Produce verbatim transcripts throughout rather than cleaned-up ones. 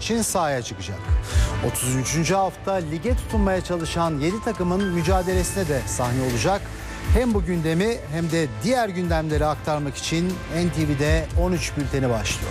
için sahaya çıkacak. otuz üçüncü hafta lige tutunmaya çalışan yedi takımın mücadelesine de sahne olacak. Hem bu gündemi hem de diğer gündemleri aktarmak için N T V'de on üç bülteni başlıyor.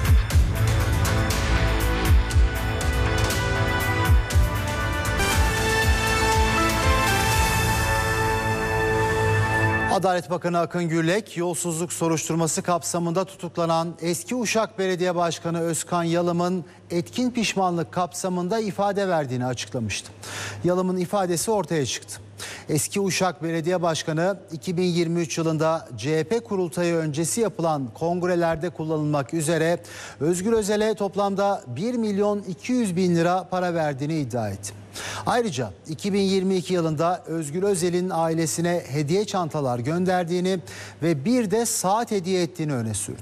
Adalet Bakanı Akın Gürlek, yolsuzluk soruşturması kapsamında tutuklanan eski Uşak Belediye Başkanı Özkan Yalım'ın etkin pişmanlık kapsamında ifade verdiğini açıklamıştı. Yalım'ın ifadesi ortaya çıktı. Eski Uşak Belediye Başkanı iki bin yirmi üç yılında C H P kurultayı öncesi yapılan kongrelerde kullanılmak üzere Özgür Özel'e toplamda bir milyon iki yüz bin lira para verdiğini iddia etti. Ayrıca iki bin yirmi iki yılında Özgür Özel'in ailesine hediye çantalar gönderdiğini ve bir de saat hediye ettiğini öne sürdü.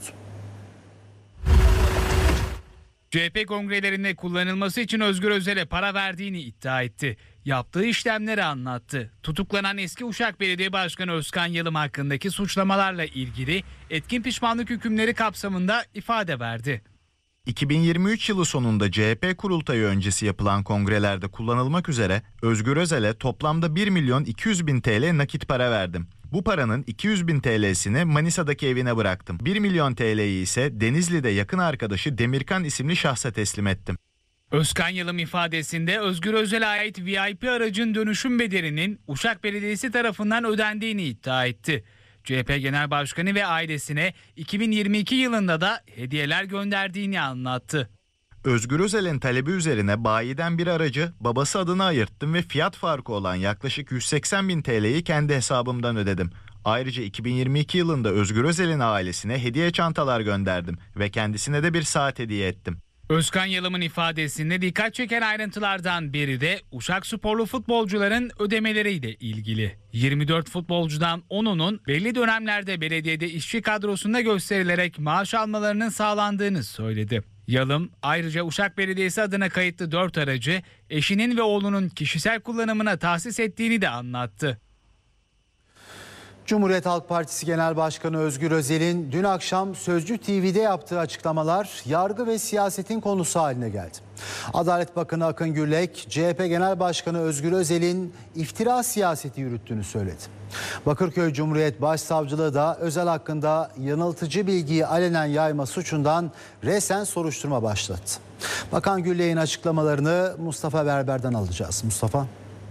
C H P kongrelerinde kullanılması için Özgür Özel'e para verdiğini iddia etti. Yaptığı işlemleri anlattı. Tutuklanan eski Uşak Belediye Başkanı Özkan Yalım hakkındaki suçlamalarla ilgili etkin pişmanlık hükümleri kapsamında ifade verdi. iki bin yirmi üç yılı sonunda C H P kurultayı öncesi yapılan kongrelerde kullanılmak üzere Özgür Özel'e toplamda bir milyon iki yüz bin T L nakit para verdim. Bu paranın iki yüz bin T L'sini Manisa'daki evine bıraktım. bir milyon T L'yi ise Denizli'de yakın arkadaşı Demirkan isimli şahsa teslim ettim. Özkan Yalım ifadesinde Özgür Özel'e ait V I P aracın dönüşüm bedelinin Uşak Belediyesi tarafından ödendiğini iddia etti. C H P Genel Başkanı ve ailesine iki bin yirmi iki yılında da hediyeler gönderdiğini anlattı. Özgür Özel'in talebi üzerine bayiden bir aracı babası adına ayırttım ve fiyat farkı olan yaklaşık yüz seksen bin T L'yi kendi hesabımdan ödedim. Ayrıca iki bin yirmi iki yılında Özgür Özel'in ailesine hediye çantalar gönderdim ve kendisine de bir saat hediye ettim. Özkan Yalım'ın ifadesinde dikkat çeken ayrıntılardan biri de Uşak sporlu futbolcuların ödemeleriyle ilgili. yirmi dört futbolcudan onunun belli dönemlerde belediyede işçi kadrosunda gösterilerek maaş almalarının sağlandığını söyledi. Yalım ayrıca Uşak Belediyesi adına kayıtlı dört aracı eşinin ve oğlunun kişisel kullanımına tahsis ettiğini de anlattı. Cumhuriyet Halk Partisi Genel Başkanı Özgür Özel'in dün akşam Sözcü T V'de yaptığı açıklamalar yargı ve siyasetin konusu haline geldi. Adalet Bakanı Akın Gürlek, C H P Genel Başkanı Özgür Özel'in iftira siyaseti yürüttüğünü söyledi. Bakırköy Cumhuriyet Başsavcılığı da Özel hakkında yanıltıcı bilgiyi alenen yayma suçundan resen soruşturma başlattı. Bakan Gürlek'in açıklamalarını Mustafa Berber'den alacağız. Mustafa.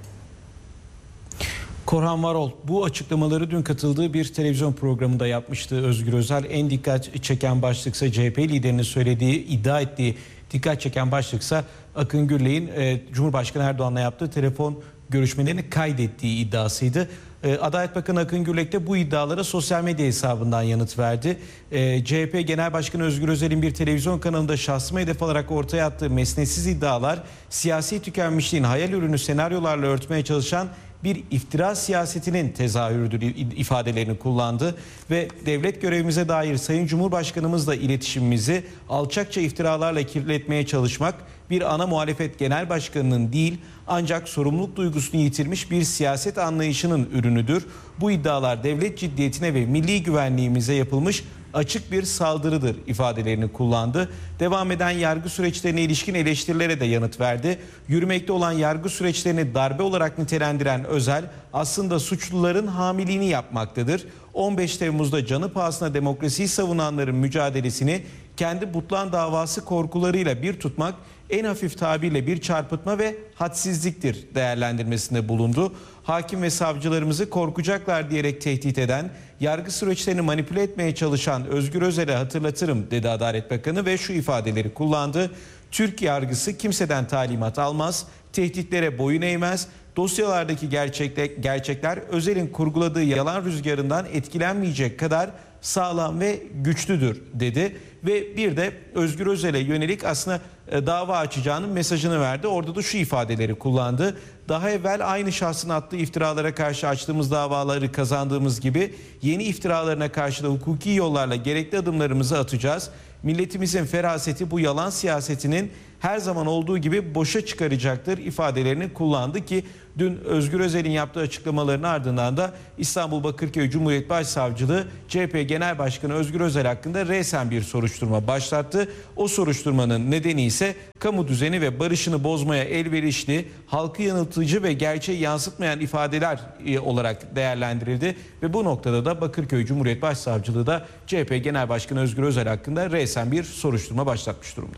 Korhan Varol bu açıklamaları dün katıldığı bir televizyon programında yapmıştı Özgür Özel. En dikkat çeken başlıksa C H P liderinin söylediği, iddia ettiği dikkat çeken başlıksa Akın Gürlek'in e, Cumhurbaşkanı Erdoğan'la yaptığı telefon görüşmelerini kaydettiği iddiasıydı. E, Adalet Bakanı Akın Gürlek de bu iddialara sosyal medya hesabından yanıt verdi. E, C H P Genel Başkanı Özgür Özel'in bir televizyon kanalında şahsıma hedef alarak ortaya attığı mesnetsiz iddialar, siyasi tükenmişliğin hayal ürünü senaryolarla örtmeye çalışan bir iftira siyasetinin tezahürüdür ifadelerini kullandı ve devlet görevimize dair Sayın Cumhurbaşkanımızla iletişimimizi alçakça iftiralarla kirletmeye çalışmak bir ana muhalefet genel başkanının değil ancak sorumluluk duygusunu yitirmiş bir siyaset anlayışının ürünüdür. Bu iddialar devlet ciddiyetine ve milli güvenliğimize yapılmış açık bir saldırıdır ifadelerini kullandı. Devam eden yargı süreçlerine ilişkin eleştirilere de yanıt verdi. Yürümekte olan yargı süreçlerini darbe olarak nitelendiren Özel aslında suçluların hamiliğini yapmaktadır. on beş Temmuz'da canı pahasına demokrasiyi savunanların mücadelesini kendi butlan davası korkularıyla bir tutmak en hafif tabirle bir çarpıtma ve hadsizliktir değerlendirmesinde bulundu. Hakim ve savcılarımızı korkacaklar diyerek tehdit eden, yargı süreçlerini manipüle etmeye çalışan Özgür Özel'e hatırlatırım dedi Adalet Bakanı ve şu ifadeleri kullandı. Türk yargısı kimseden talimat almaz, tehditlere boyun eğmez. Dosyalardaki gerçekler, gerçekler Özel'in kurguladığı yalan rüzgarından etkilenmeyecek kadar sağlam ve güçlüdür dedi. Ve bir de Özgür Özel'e yönelik aslında dava açacağının mesajını verdi. Orada da şu ifadeleri kullandı. Daha evvel aynı şahsın attığı iftiralara karşı açtığımız davaları kazandığımız gibi yeni iftiralarına karşı da hukuki yollarla gerekli adımlarımızı atacağız. Milletimizin feraseti bu yalan siyasetinin her zaman olduğu gibi boşa çıkaracaktır ifadelerini kullandı ki dün Özgür Özel'in yaptığı açıklamaların ardından da İstanbul Bakırköy Cumhuriyet Başsavcılığı C H P Genel Başkanı Özgür Özel hakkında resen bir soruşturma başlattı. O soruşturmanın nedeni ise kamu düzeni ve barışını bozmaya elverişli, halkı yanıltıcı ve gerçeği yansıtmayan ifadeler olarak değerlendirildi ve bu noktada da Bakırköy Cumhuriyet Başsavcılığı da C H P Genel Başkanı Özgür Özel hakkında resen bir soruşturma başlatmış durumda.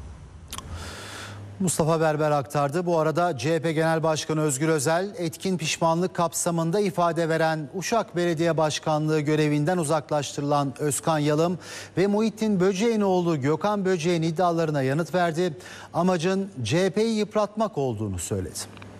Mustafa Berber aktardı. Bu arada C H P Genel Başkanı Özgür Özel etkin pişmanlık kapsamında ifade veren Uşak Belediye Başkanlığı görevinden uzaklaştırılan Özkan Yalım ve Muhittin Böceğin oğlu Gökhan Böceğin iddialarına yanıt verdi. Amacın C H P'yi yıpratmak olduğunu söyledi.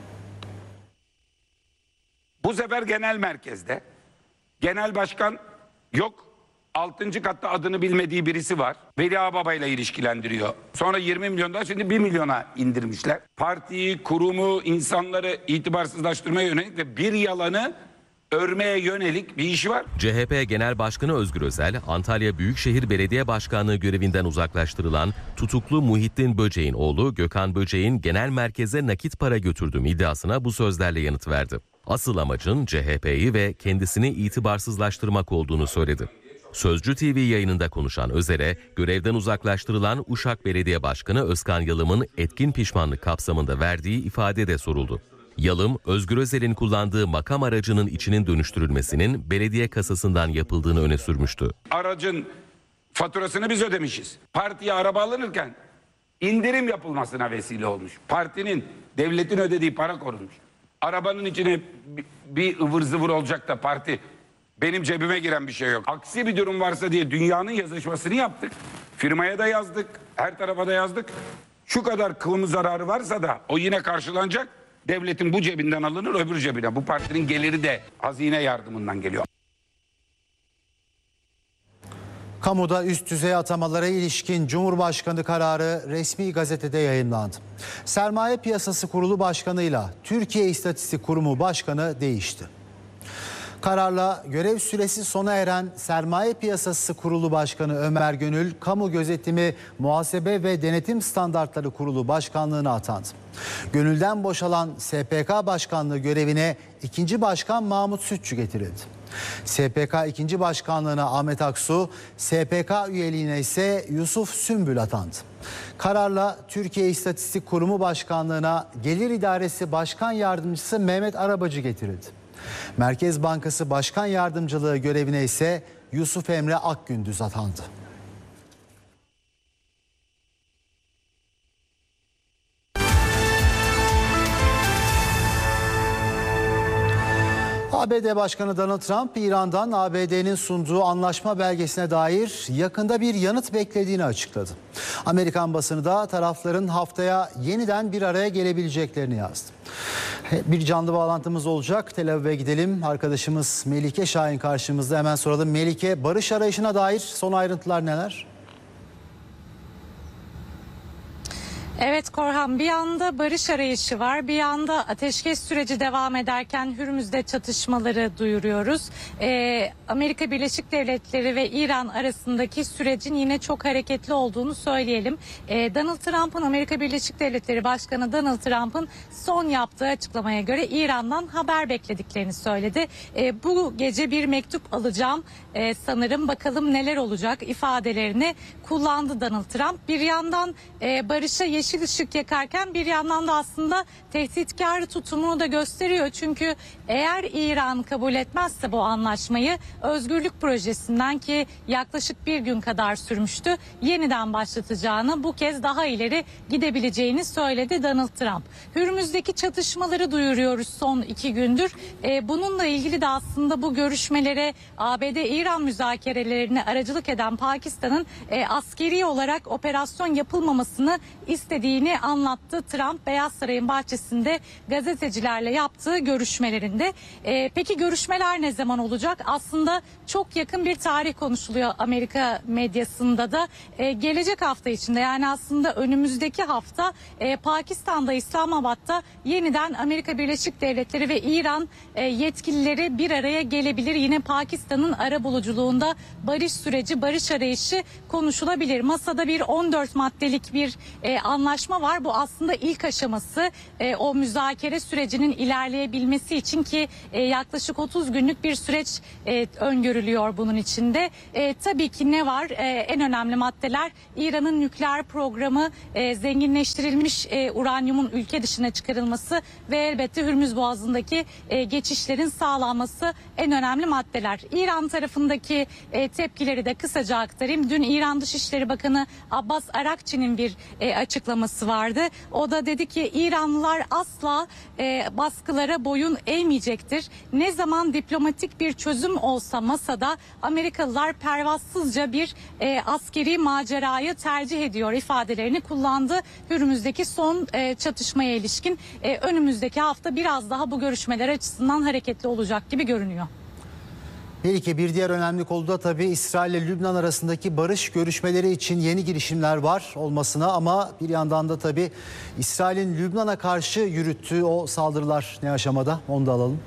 Bu sefer genel merkezde genel başkan yok. Altıncı katta adını bilmediği birisi var. Veli Ağababa ile ilişkilendiriyor. Sonra yirmi milyondan şimdi bir milyona indirmişler. Partiyi, kurumu, insanları itibarsızlaştırmaya yönelik ve bir yalanı örmeye yönelik bir işi var. C H P Genel Başkanı Özgür Özel, Antalya Büyükşehir Belediye Başkanlığı görevinden uzaklaştırılan tutuklu Muhittin Böceğin oğlu Gökhan Böceğin genel merkeze nakit para götürdüğüm iddiasına bu sözlerle yanıt verdi. Asıl amacın C H P'yi ve kendisini itibarsızlaştırmak olduğunu söyledi. Sözcü T V yayınında konuşan Özel'e görevden uzaklaştırılan Uşak Belediye Başkanı Özkan Yalım'ın etkin pişmanlık kapsamında verdiği ifade de soruldu. Yalım, Özgür Özel'in kullandığı makam aracının içinin dönüştürülmesinin belediye kasasından yapıldığını öne sürmüştü. Aracın faturasını biz ödemişiz. Partiye araba alınırken indirim yapılmasına vesile olmuş. Partinin, devletin ödediği para korunmuş. Arabanın içine bir ıvır zıvır olacak da parti... Benim cebime giren bir şey yok. Aksi bir durum varsa diye dünyanın yazışmasını yaptık. Firmaya da yazdık. Her tarafa da yazdık. Şu kadar kılımı zararı varsa da o yine karşılanacak. Devletin bu cebinden alınır öbür cebine. Bu partinin geliri de hazine yardımından geliyor. Kamuda üst düzey atamalara ilişkin Cumhurbaşkanı kararı resmi gazetede yayınlandı. Sermaye Piyasası Kurulu Başkanı'yla Türkiye İstatistik Kurumu Başkanı değişti. Kararla görev süresi sona eren Sermaye Piyasası Kurulu Başkanı Ömer Gönül, Kamu Gözetimi, Muhasebe ve Denetim Standartları Kurulu Başkanlığı'na atandı. Gönül'den boşalan S P K Başkanlığı görevine ikinci Başkan Mahmut Sütçü getirildi. S P K ikinci Başkanlığı'na Ahmet Aksu, S P K üyeliğine ise Yusuf Sümbül atandı. Kararla Türkiye İstatistik Kurumu Başkanlığı'na Gelir İdaresi Başkan Yardımcısı Mehmet Arabacı getirildi. Merkez Bankası Başkan Yardımcılığı görevine ise Yusuf Emre Akgündüz atandı. A B D Başkanı Donald Trump, İran'dan A B D'nin sunduğu anlaşma belgesine dair yakında bir yanıt beklediğini açıkladı. Amerikan basını da tarafların haftaya yeniden bir araya gelebileceklerini yazdı. Bir canlı bağlantımız olacak. Tel Aviv'e gidelim. Arkadaşımız Melike Şahin karşımızda. Hemen soralım. Melike, barış arayışına dair son ayrıntılar neler? Evet Korhan, bir yanda barış arayışı var, bir yanda ateşkes süreci devam ederken Hürmüz'de çatışmaları duyuruyoruz. Ee, Amerika Birleşik Devletleri ve İran arasındaki sürecin yine çok hareketli olduğunu söyleyelim. Ee, Donald Trump'ın, Amerika Birleşik Devletleri Başkanı Donald Trump'ın son yaptığı açıklamaya göre İran'dan haber beklediklerini söyledi. Ee, bu gece bir mektup alacağım ee, sanırım, bakalım neler olacak ifadelerini kullandı Donald Trump. Bir yandan e, barışa yeşil yeşil ışık yakarken bir yandan da aslında tehditkar tutumunu da gösteriyor. Çünkü eğer İran kabul etmezse bu anlaşmayı, özgürlük projesinden, ki yaklaşık bir gün kadar sürmüştü, yeniden başlatacağını, bu kez daha ileri gidebileceğini söyledi Donald Trump. Hürmüz'deki çatışmaları duyuruyoruz son iki gündür. Ee, bununla ilgili de aslında bu görüşmelere, A B D-İran müzakerelerine aracılık eden Pakistan'ın e, askeri olarak operasyon yapılmamasını istediğini anlattı Trump, Beyaz Saray'ın bahçesinde gazetecilerle yaptığı görüşmelerinde. Ee, peki görüşmeler ne zaman olacak? Aslında çok yakın bir tarih konuşuluyor Amerika medyasında da. Ee, gelecek hafta içinde, yani aslında önümüzdeki hafta e, Pakistan'da, İslamabad'da yeniden Amerika Birleşik Devletleri ve İran e, yetkilileri bir araya gelebilir. Yine Pakistan'ın arabuluculuğunda barış süreci, barış arayışı konuşulabilir. Masada bir on dört maddelik bir e, anlaşma anlaşma var. Bu aslında ilk aşaması e, o müzakere sürecinin ilerleyebilmesi için ki e, yaklaşık otuz günlük bir süreç e, öngörülüyor bunun içinde. E, tabii ki ne var? E, en önemli maddeler İran'ın nükleer programı, e, zenginleştirilmiş e, uranyumun ülke dışına çıkarılması ve elbette Hürmüz Boğazı'ndaki e, geçişlerin sağlanması en önemli maddeler. İran tarafındaki e, tepkileri de kısaca aktarayım. Dün İran Dışişleri Bakanı Abbas Arakçı'nın bir e, açıklaması vardı. O da dedi ki İranlılar asla e, baskılara boyun eğmeyecektir. Ne zaman diplomatik bir çözüm olsa masada Amerikalılar pervasızca bir e, askeri macerayı tercih ediyor ifadelerini kullandı. Hürmüz'deki son e, çatışmaya ilişkin e, önümüzdeki hafta biraz daha bu görüşmeler açısından hareketli olacak gibi görünüyor. Melike, bir diğer önemli konu da tabii İsrail ile Lübnan arasındaki barış görüşmeleri için yeni girişimler var olmasına, ama bir yandan da tabii İsrail'in Lübnan'a karşı yürüttüğü o saldırılar ne aşamada, onu da alalım.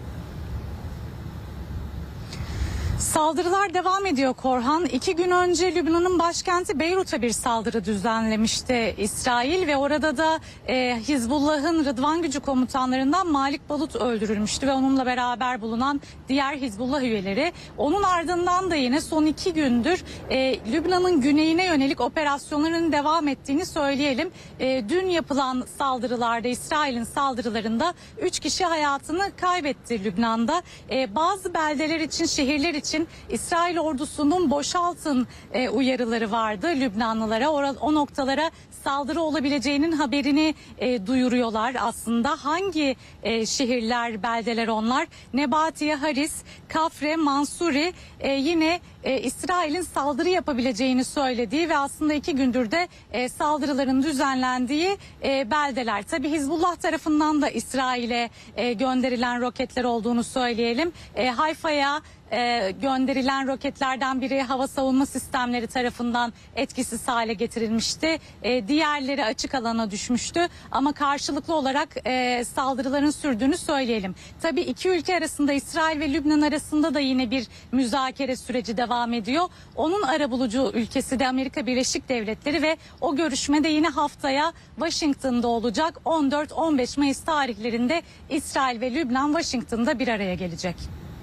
Saldırılar devam ediyor Korhan. İki gün önce Lübnan'ın başkenti Beyrut'a bir saldırı düzenlemişti İsrail ve orada da e, Hizbullah'ın Rıdvan Gücü komutanlarından Malik Balut öldürülmüştü ve onunla beraber bulunan diğer Hizbullah üyeleri. Onun ardından da yine son iki gündür e, Lübnan'ın güneyine yönelik operasyonların devam ettiğini söyleyelim. E, dün yapılan saldırılarda, İsrail'in saldırılarında üç kişi hayatını kaybetti Lübnan'da. E, bazı beldeler için, şehirler için için İsrail ordusunun boşaltın e, uyarıları vardı Lübnanlılara. O, o noktalara saldırı olabileceğinin haberini e, duyuruyorlar aslında. Hangi e, şehirler, beldeler onlar? Nebatiye, Haris, Kafre, Mansuri e, yine e, İsrail'in saldırı yapabileceğini söylediği ve aslında iki gündür de e, saldırıların düzenlendiği e, beldeler. Tabii Hizbullah tarafından da İsrail'e e, gönderilen roketler olduğunu söyleyelim. E, Hayfa'ya e, gönderilen roketlerden biri hava savunma sistemleri tarafından etkisiz hale getirilmişti. E, diğerleri açık alana düşmüştü ama karşılıklı olarak e, saldırıların sürdüğünü söyleyelim. Tabii iki ülke arasında, İsrail ve Lübnan arasında da yine bir müzakere süreci devam ediyor. Onun arabulucu ülkesi de Amerika Birleşik Devletleri ve o görüşme de yine haftaya Washington'da olacak. on dört on beş Mayıs tarihlerinde İsrail ve Lübnan Washington'da bir araya gelecek.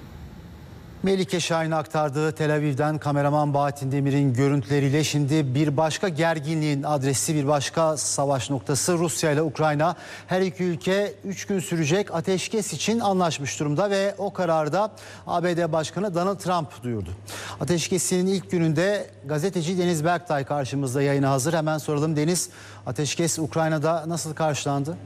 Melike Şahin aktardığı Tel Aviv'den kameraman Bahattin Demir'in görüntüleriyle şimdi bir başka gerginliğin adresi, bir başka savaş noktası Rusya ile Ukrayna. Her iki ülke üç gün sürecek ateşkes için anlaşmış durumda ve o kararda A B D Başkanı Donald Trump duyurdu. Ateşkesin ilk gününde gazeteci Deniz Berktay karşımızda, yayına hazır. Hemen soralım Deniz, ateşkes Ukrayna'da nasıl karşılandı?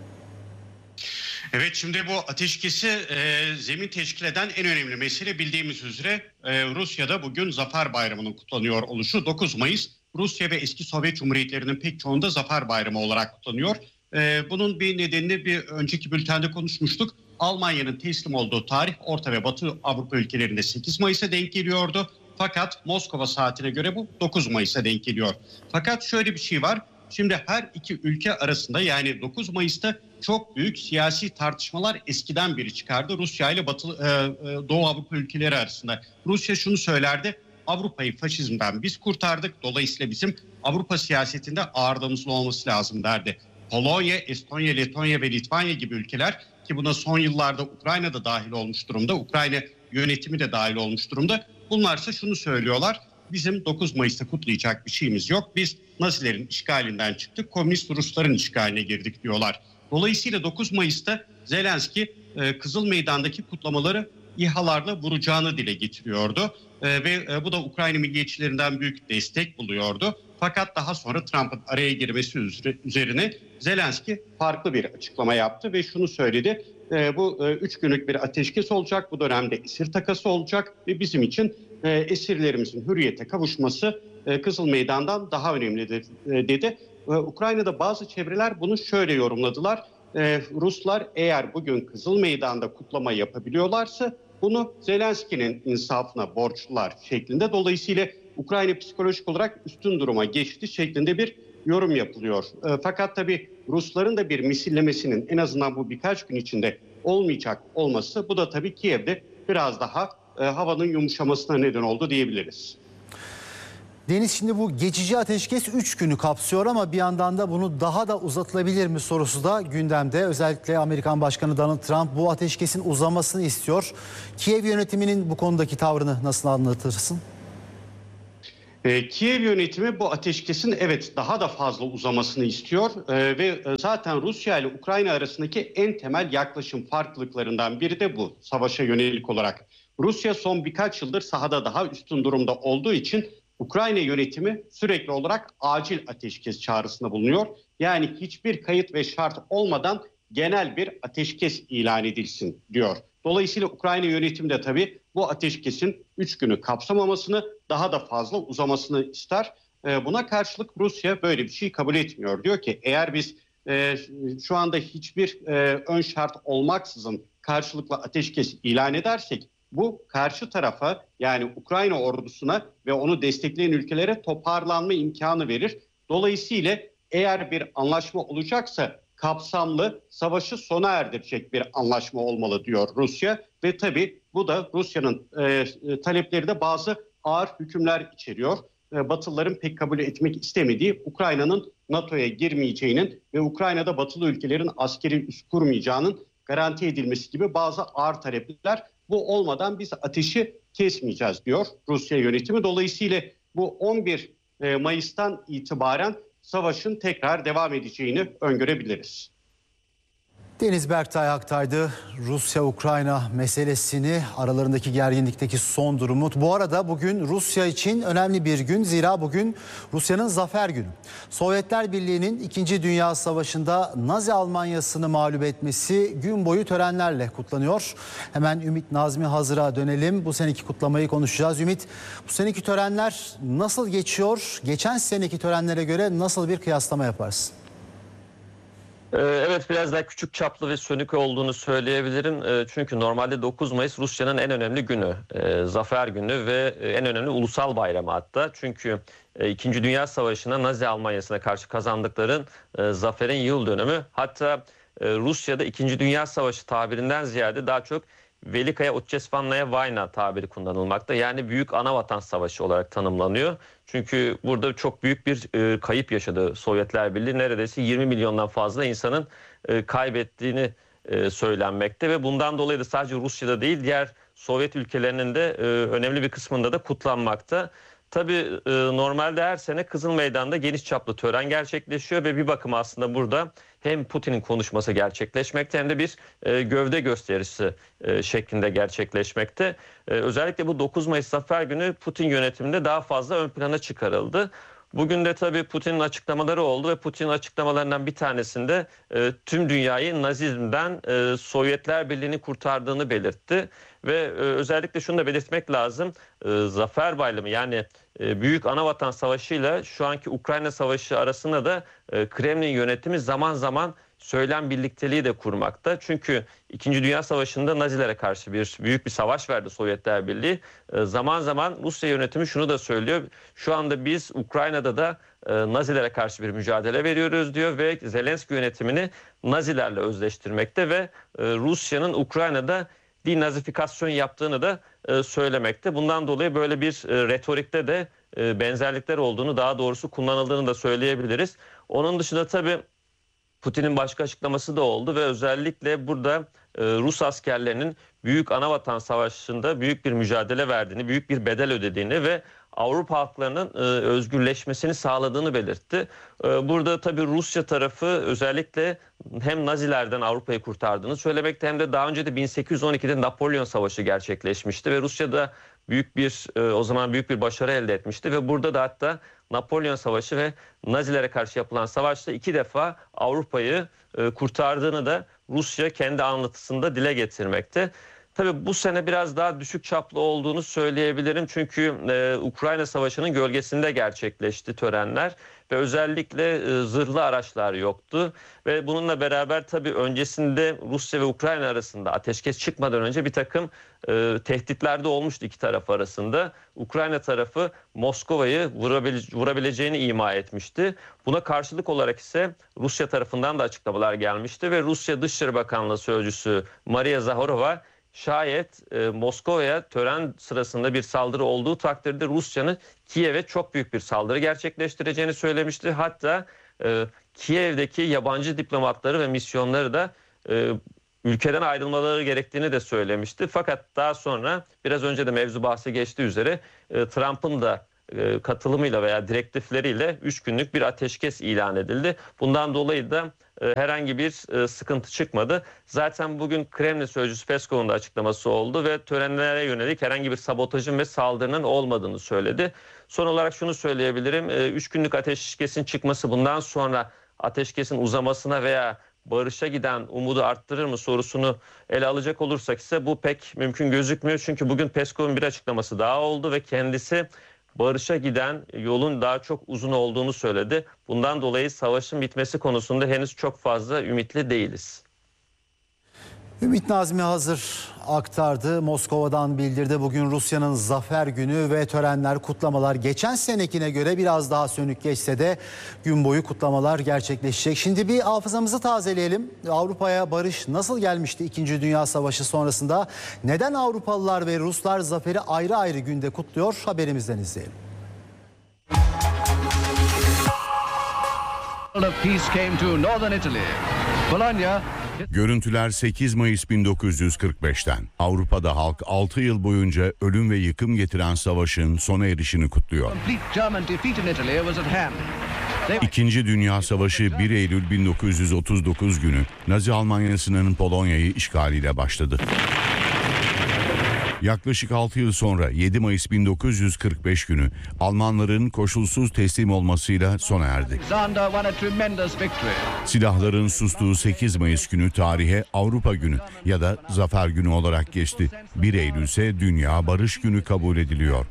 Evet, şimdi bu ateşkesi e, zemin teşkil eden en önemli mesele bildiğimiz üzere e, Rusya'da bugün Zafer Bayramı'nın kutlanıyor oluşu. dokuz Mayıs Rusya ve eski Sovyet Cumhuriyetlerinin pek çoğunda Zafer Bayramı olarak kutlanıyor. E, bunun bir nedenini bir önceki bültende konuşmuştuk. Almanya'nın teslim olduğu tarih Orta ve Batı Avrupa ülkelerinde sekiz Mayıs'a denk geliyordu. Fakat Moskova saatine göre bu dokuz Mayıs'a denk geliyor. Fakat şöyle bir şey var. Şimdi her iki ülke arasında, yani dokuz Mayıs'ta çok büyük siyasi tartışmalar eskiden beri çıkardı Rusya ile Batı, e, Doğu Avrupa ülkeleri arasında. Rusya şunu söylerdi: Avrupa'yı faşizmden biz kurtardık, dolayısıyla bizim Avrupa siyasetinde ağırlığımızın olması lazım derdi. Polonya, Estonya, Letonya ve Litvanya gibi ülkeler, ki buna son yıllarda Ukrayna da dahil olmuş durumda, Ukrayna yönetimi de dahil olmuş durumda. Bunlarsa şunu söylüyorlar: bizim dokuz Mayıs'ta kutlayacak bir şeyimiz yok. Biz Nazilerin işgalinden çıktık, komünist Rusların işgaline girdik diyorlar. Dolayısıyla dokuz Mayıs'ta Zelenski e, Kızıl Meydan'daki kutlamaları İHA'larla vuracağını dile getiriyordu. E, ve e, bu da Ukrayna milliyetçilerinden büyük destek buluyordu. Fakat daha sonra Trump'ın araya girmesi üzerine Zelenski farklı bir açıklama yaptı ve şunu söyledi: e, bu e, üç günlük bir ateşkes olacak, bu dönemde esir takası olacak ve bizim için e, esirlerimizin hürriyete kavuşması e, Kızıl Meydan'dan daha önemlidir e, dedi. E, Ukrayna'da bazı çevreler bunu şöyle yorumladılar: e, Ruslar eğer bugün Kızıl Meydan'da kutlama yapabiliyorlarsa bunu Zelenski'nin insafına borçlular şeklinde, dolayısıyla Ukrayna psikolojik olarak üstün duruma geçti şeklinde bir yorum yapılıyor. E, fakat tabii Rusların da bir misillemesinin en azından bu birkaç gün içinde olmayacak olması, bu da tabii Kiev'de biraz daha e, havanın yumuşamasına neden oldu diyebiliriz. Deniz, şimdi bu geçici ateşkes üç günü kapsıyor ama bir yandan da bunu daha da uzatılabilir mi sorusu da gündemde. Özellikle Amerikan Başkanı Donald Trump bu ateşkesin uzamasını istiyor. Kiev yönetiminin bu konudaki tavrını nasıl anlatırsın? E, Kiev yönetimi bu ateşkesin evet daha da fazla uzamasını istiyor e, ve zaten Rusya ile Ukrayna arasındaki en temel yaklaşım farklılıklarından biri de bu savaşa yönelik olarak. Rusya son birkaç yıldır sahada daha üstün durumda olduğu için Ukrayna yönetimi sürekli olarak acil ateşkes çağrısında bulunuyor. Yani hiçbir kayıt ve şart olmadan genel bir ateşkes ilan edilsin diyor. Dolayısıyla Ukrayna yönetimi de tabii bu ateşkesin üç günü kapsamamasını, daha da fazla uzamasını ister. Buna karşılık Rusya böyle bir şey kabul etmiyor. Diyor ki eğer biz e, şu anda hiçbir e, ön şart olmaksızın karşılıklı ateşkes ilan edersek bu karşı tarafa, yani Ukrayna ordusuna ve onu destekleyen ülkelere toparlanma imkanı verir. Dolayısıyla eğer bir anlaşma olacaksa kapsamlı, savaşı sona erdirecek bir anlaşma olmalı diyor Rusya. Ve tabii bu da Rusya'nın e, talepleri de bazı ağır hükümler içeriyor. E, Batılıların pek kabul etmek istemediği Ukrayna'nın NATO'ya girmeyeceğinin ve Ukrayna'da Batılı ülkelerin askeri üs kurmayacağının garanti edilmesi gibi bazı ağır talepler. Bu olmadan biz ateşi kesmeyeceğiz diyor Rusya yönetimi. Dolayısıyla bu on bir Mayıs'tan itibaren savaşın tekrar devam edeceğini öngörebiliriz. Deniz Berktay aktardı Rusya-Ukrayna meselesini, aralarındaki gerginlikteki son durumu. Bu arada bugün Rusya için önemli bir gün, zira bugün Rusya'nın zafer günü. Sovyetler Birliği'nin İkinci Dünya Savaşı'nda Nazi Almanyası'nı mağlup etmesi gün boyu törenlerle kutlanıyor. Hemen Ümit Nazmi Hazır'a dönelim. Bu seneki kutlamayı konuşacağız. Ümit, bu seneki törenler nasıl geçiyor? Geçen seneki törenlere göre nasıl bir kıyaslama yaparsın? Evet, biraz daha küçük çaplı ve sönük olduğunu söyleyebilirim. Çünkü normalde dokuz Mayıs Rusya'nın en önemli günü, zafer günü ve en önemli ulusal bayramı hatta. Çünkü İkinci Dünya Savaşı'na Nazi Almanyası'na karşı kazandıkların zaferin yıl dönümü. Hatta Rusya'da İkinci Dünya Savaşı tabirinden ziyade daha çok Velikaya Otçesvanlaya Vayna tabiri kullanılmakta. Yani Büyük Anavatan Savaşı olarak tanımlanıyor. Çünkü burada çok büyük bir e, kayıp yaşadı Sovyetler Birliği. Neredeyse yirmi milyondan fazla insanın e, kaybettiğini e, söylenmekte. Ve bundan dolayı da sadece Rusya'da değil, diğer Sovyet ülkelerinin de e, önemli bir kısmında da kutlanmakta. Tabii e, normalde her sene Kızıl Meydan'da geniş çaplı tören gerçekleşiyor ve bir bakıma aslında burada hem Putin'in konuşması gerçekleşmekte hem de bir e, gövde gösterisi e, şeklinde gerçekleşmekte. E, özellikle bu dokuz Mayıs Zafer Günü Putin yönetiminde daha fazla ön plana çıkarıldı. Bugün de tabii Putin'in açıklamaları oldu ve Putin'in açıklamalarından bir tanesinde e, tüm dünyayı Nazizm'den e, Sovyetler Birliği'ni kurtardığını belirtti. Ve e, özellikle şunu da belirtmek lazım, e, Zafer Bayramı yani e, Büyük Anavatan Savaşı ile şu anki Ukrayna Savaşı arasında da e, Kremlin yönetimi zaman zaman söylem birlikteliği de kurmakta. Çünkü İkinci Dünya Savaşı'nda Nazilere karşı bir büyük bir savaş verdi Sovyetler Birliği. E, zaman zaman Rusya yönetimi şunu da söylüyor. Şu anda biz Ukrayna'da da e, Nazilere karşı bir mücadele veriyoruz diyor ve Zelenski yönetimini Nazilerle özleştirmekte ve e, Rusya'nın Ukrayna'da dinazifikasyon yaptığını da e, söylemekte. Bundan dolayı böyle bir e, retorikte de e, benzerlikler olduğunu, daha doğrusu kullanıldığını da söyleyebiliriz. Onun dışında tabii Putin'in başka açıklaması da oldu ve özellikle burada e, Rus askerlerinin Büyük Anavatan Savaşı'nda büyük bir mücadele verdiğini, büyük bir bedel ödediğini ve Avrupa halklarının e, özgürleşmesini sağladığını belirtti. E, burada tabii Rusya tarafı özellikle hem Nazilerden Avrupa'yı kurtardığını söylemekte hem de daha önce de bin sekiz yüz on ikide Napolyon Savaşı gerçekleşmişti ve Rusya'da büyük bir e, o zaman büyük bir başarı elde etmişti ve burada da hatta Napolyon Savaşı ve Nazilere karşı yapılan savaşta iki defa Avrupa'yı e, kurtardığını da Rusya kendi anlatısında dile getirmekte. Tabii bu sene biraz daha düşük çaplı olduğunu söyleyebilirim. Çünkü e, Ukrayna Savaşı'nın gölgesinde gerçekleşti törenler ve özellikle e, zırhlı araçlar yoktu. Ve bununla beraber tabii öncesinde Rusya ve Ukrayna arasında ateşkes çıkmadan önce bir takım e, tehditler de olmuştu iki taraf arasında. Ukrayna tarafı Moskova'yı vurabile- vurabileceğini ima etmişti. Buna karşılık olarak ise Rusya tarafından da açıklamalar gelmişti ve Rusya Dışişleri Bakanlığı Sözcüsü Maria Zakharova şayet e, Moskova'ya tören sırasında bir saldırı olduğu takdirde Rusya'nın Kiev'e çok büyük bir saldırı gerçekleştireceğini söylemişti. Hatta e, Kiev'deki yabancı diplomatları ve misyonları da e, ülkeden ayrılmaları gerektiğini de söylemişti. Fakat daha sonra biraz önce de mevzu bahsi geçtiği üzere e, Trump'ın da e, katılımıyla veya direktifleriyle üç günlük bir ateşkes ilan edildi. Bundan dolayı da e, herhangi bir e, sıkıntı çıkmadı. Zaten bugün Kremlin sözcüsü Peskov'un da açıklaması oldu ve törenlere yönelik herhangi bir sabotajın ve saldırının olmadığını söyledi. Son olarak şunu söyleyebilirim. üç günlük ateşkesin çıkması bundan sonra ateşkesin uzamasına veya barışa giden umudu arttırır mı sorusunu ele alacak olursak ise bu pek mümkün gözükmüyor. Çünkü bugün Peskov'un bir açıklaması daha oldu ve kendisi barışa giden yolun daha çok uzun olduğunu söyledi. Bundan dolayı savaşın bitmesi konusunda henüz çok fazla ümitli değiliz. Ümit Nazmi Hazır aktardı. Moskova'dan bildirdi. Bugün Rusya'nın zafer günü ve törenler, kutlamalar geçen senekine göre biraz daha sönük geçse de gün boyu kutlamalar gerçekleşecek. Şimdi bir hafızamızı tazeleyelim. Avrupa'ya barış nasıl gelmişti İkinci Dünya Savaşı sonrasında? Neden Avrupalılar ve Ruslar zaferi ayrı ayrı günde kutluyor? Haberimizden izleyelim. Görüntüler sekiz Mayıs bin dokuz yüz kırk beşten. Avrupa'da halk altı yıl boyunca ölüm ve yıkım getiren savaşın sona erişini kutluyor. İkinci Dünya Savaşı bir Eylül bin dokuz yüz otuz dokuz günü Nazi Almanyası'nın Polonya'yı işgaliyle başladı. Yaklaşık altı yıl sonra yedi Mayıs bin dokuz yüz kırk beş günü Almanların koşulsuz teslim olmasıyla sona erdi. Silahların sustuğu sekiz Mayıs günü tarihe Avrupa Günü ya da Zafer Günü olarak geçti. bir Eylül ise Dünya Barış Günü kabul ediliyor.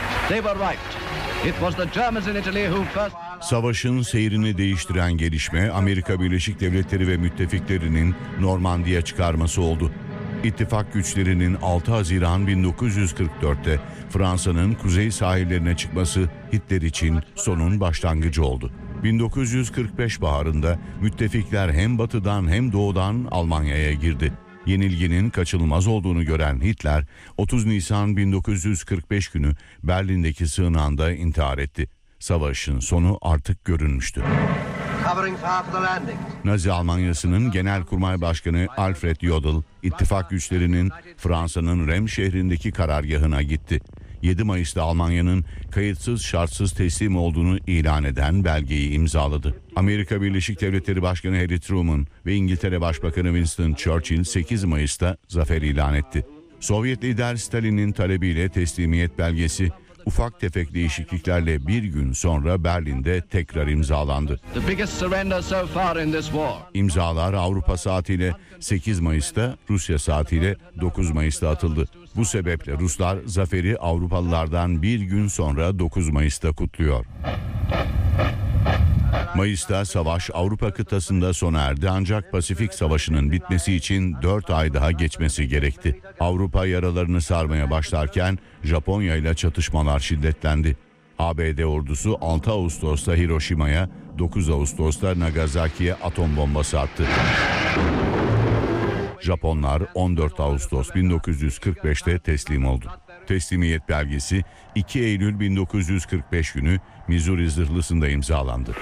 Savaşın seyrini değiştiren gelişme Amerika Birleşik Devletleri ve müttefiklerinin Normandiya çıkarması oldu. İttifak güçlerinin altı Haziran bin dokuz yüz kırk dörtte Fransa'nın kuzey sahillerine çıkması Hitler için sonun başlangıcı oldu. bin dokuz yüz kırk beş baharında müttefikler hem batıdan hem doğudan Almanya'ya girdi. Yenilginin kaçınılmaz olduğunu gören Hitler otuz Nisan bin dokuz yüz kırk beş günü Berlin'deki sığınağında intihar etti. Savaşın sonu artık görünmüştü. Nazi Almanyası'nın Genelkurmay Başkanı Alfred Jodl, ittifak güçlerinin Fransa'nın Reims şehrindeki karargahına gitti. yedi Mayıs'ta Almanya'nın kayıtsız şartsız teslim olduğunu ilan eden belgeyi imzaladı. Amerika Birleşik Devletleri Başkanı Harry Truman ve İngiltere Başbakanı Winston Churchill sekiz Mayıs'ta zafer ilan etti. Sovyet lider Stalin'in talebiyle teslimiyet belgesi ufak tefek değişikliklerle bir gün sonra Berlin'de tekrar imzalandı. İmzalar Avrupa saatiyle sekiz Mayıs'ta, Rusya saatiyle dokuz Mayıs'ta atıldı. Bu sebeple Ruslar zaferi Avrupalılardan bir gün sonra dokuz Mayıs'ta kutluyor. Mayıs'ta savaş Avrupa kıtasında sona erdi ancak Pasifik Savaşı'nın bitmesi için dört ay daha geçmesi gerekti. Avrupa yaralarını sarmaya başlarken Japonya ile çatışmalar şiddetlendi. A B D ordusu altı Ağustos'ta Hiroşima'ya, dokuz Ağustos'ta Nagasaki'ye atom bombası attı. Japonlar on dört Ağustos bin dokuz yüz kırk beşte teslim oldu. Teslimiyet belgesi iki Eylül bin dokuz yüz kırk beş günü Missouri zırhlısında imzalandı.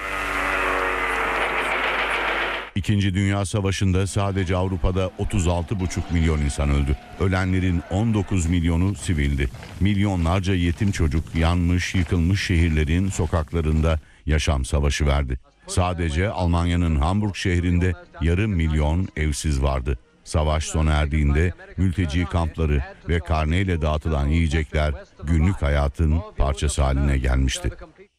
İkinci Dünya Savaşı'nda sadece Avrupa'da otuz altı buçuk milyon insan öldü. Ölenlerin on dokuz milyonu sivildi. Milyonlarca yetim çocuk yanmış, yıkılmış şehirlerin sokaklarında yaşam savaşı verdi. Sadece Almanya'nın Hamburg şehrinde yarım milyon evsiz vardı. Savaş sona erdiğinde mülteci kampları ve karneyle dağıtılan yiyecekler günlük hayatın parçası haline gelmişti.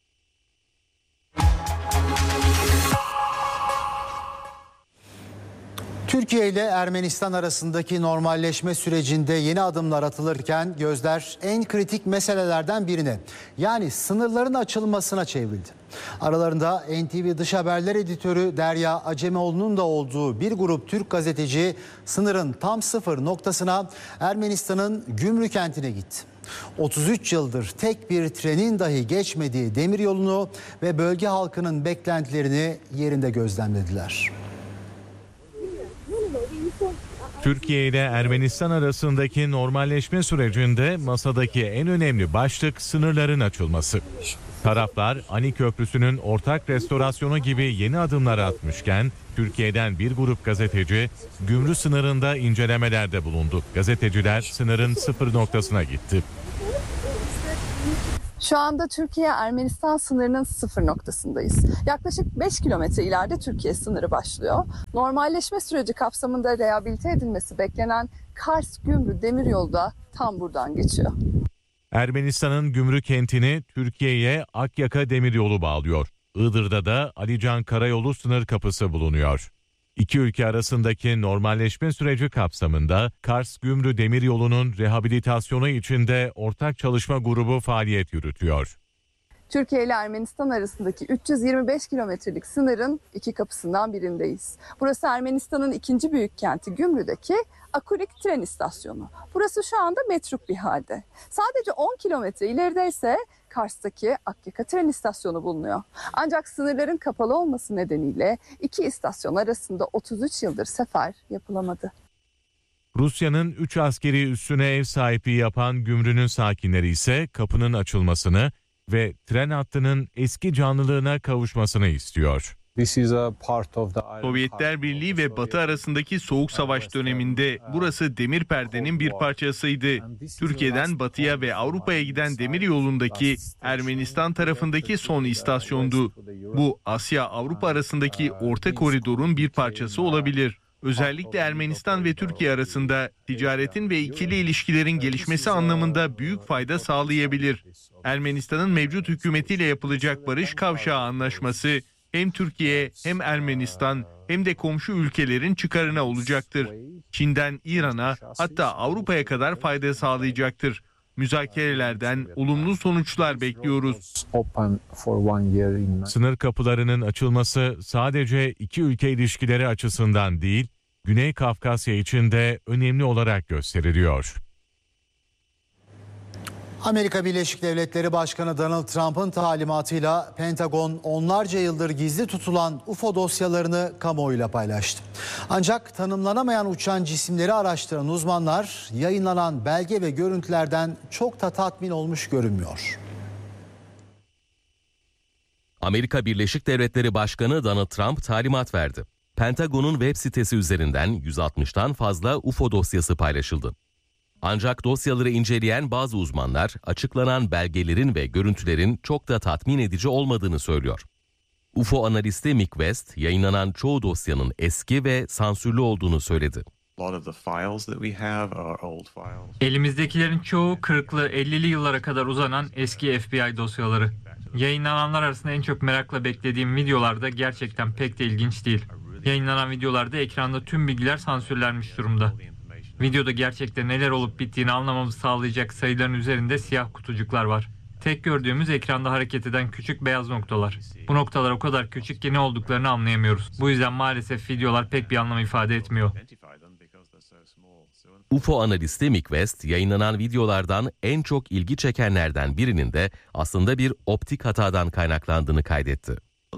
Türkiye ile Ermenistan arasındaki normalleşme sürecinde yeni adımlar atılırken gözler en kritik meselelerden birine, yani sınırların açılmasına çevrildi. Aralarında N T V Dış Haberler Editörü Derya Acemoğlu'nun da olduğu bir grup Türk gazeteci sınırın tam sıfır noktasına, Ermenistan'ın Gümrü kentine gitti. otuz üç yıldır tek bir trenin dahi geçmediği demiryolunu ve bölge halkının beklentilerini yerinde gözlemlediler. Türkiye ile Ermenistan arasındaki normalleşme sürecinde masadaki en önemli başlık sınırların açılması. Taraflar Ani Köprüsü'nün ortak restorasyonu gibi yeni adımlar atmışken Türkiye'den bir grup gazeteci gümrük sınırında incelemelerde bulundu. Gazeteciler sınırın sıfır noktasına gitti. Şu anda Türkiye-Ermenistan sınırının sıfır noktasındayız. Yaklaşık beş kilometre ileride Türkiye sınırı başlıyor. Normalleşme süreci kapsamında rehabilite edilmesi beklenen Kars-Gümrü demiryolu da tam buradan geçiyor. Ermenistan'ın Gümrük kentini Türkiye'ye Akyaka demiryolu bağlıyor. Iğdır'da da Alican Karayolu sınır kapısı bulunuyor. İki ülke arasındaki normalleşme süreci kapsamında Kars-Gümrü demiryolunun rehabilitasyonu içinde ortak çalışma grubu faaliyet yürütüyor. Türkiye ile Ermenistan arasındaki üç yüz yirmi beş kilometrelik sınırın iki kapısından birindeyiz. Burası Ermenistan'ın ikinci büyük kenti Gümrü'deki Akurik tren istasyonu. Burası şu anda metruk bir halde. Sadece on kilometre ileride ise Kars'taki Akyaka tren istasyonu bulunuyor. Ancak sınırların kapalı olması nedeniyle iki istasyon arasında otuz üç yıldır sefer yapılamadı. Rusya'nın üç askeri üssüne ev sahipliği yapan Gümrü'nün sakinleri ise kapının açılmasını ve tren hattının eski canlılığına kavuşmasını istiyor. Sovyetler Birliği ve Batı arasındaki Soğuk Savaş döneminde burası demir perdenin bir parçasıydı. Türkiye'den Batı'ya ve Avrupa'ya giden demir yolundaki Ermenistan tarafındaki son istasyondu. Bu Asya-Avrupa arasındaki orta koridorun bir parçası olabilir. Özellikle Ermenistan ve Türkiye arasında ticaretin ve ikili ilişkilerin gelişmesi anlamında büyük fayda sağlayabilir. Ermenistan'ın mevcut hükümetiyle yapılacak Barış Kavşağı Anlaşması hem Türkiye hem Ermenistan hem de komşu ülkelerin çıkarına olacaktır. Çin'den İran'a hatta Avrupa'ya kadar fayda sağlayacaktır. Müzakerelerden olumlu sonuçlar bekliyoruz. Sınır kapılarının açılması sadece iki ülke ilişkileri açısından değil, Güney Kafkasya için de önemli olarak gösteriliyor. Amerika Birleşik Devletleri Başkanı Donald Trump'ın talimatıyla Pentagon onlarca yıldır gizli tutulan U F O dosyalarını kamuoyuyla paylaştı. Ancak tanımlanamayan uçan cisimleri araştıran uzmanlar yayınlanan belge ve görüntülerden çok da tatmin olmuş görünmüyor. Amerika Birleşik Devletleri Başkanı Donald Trump talimat verdi. Pentagon'un web sitesi üzerinden yüz altmıştan fazla U F O dosyası paylaşıldı. Ancak dosyaları inceleyen bazı uzmanlar açıklanan belgelerin ve görüntülerin çok da tatmin edici olmadığını söylüyor. U F O analisti Mick West, yayınlanan çoğu dosyanın eski ve sansürlü olduğunu söyledi. Elimizdekilerin çoğu kırklı ellili yıllara kadar uzanan eski F B I dosyaları. Yayınlananlar arasında en çok merakla beklediğim videolarda gerçekten pek de ilginç değil. Yayınlanan videolarda ekranda tüm bilgiler sansürlenmiş durumda. Videoda gerçekten neler olup bittiğini anlamamızı sağlayacak sayıların üzerinde siyah kutucuklar var. Tek gördüğümüz ekranda hareket eden küçük beyaz noktalar. Bu noktalar o kadar küçük ki ne olduklarını anlayamıyoruz. Bu yüzden maalesef videolar pek bir anlam ifade etmiyor. U F O analisti Mick West, yayınlanan videolardan en çok ilgi çekenlerden birinin de aslında bir optik hatadan kaynaklandığını kaydetti.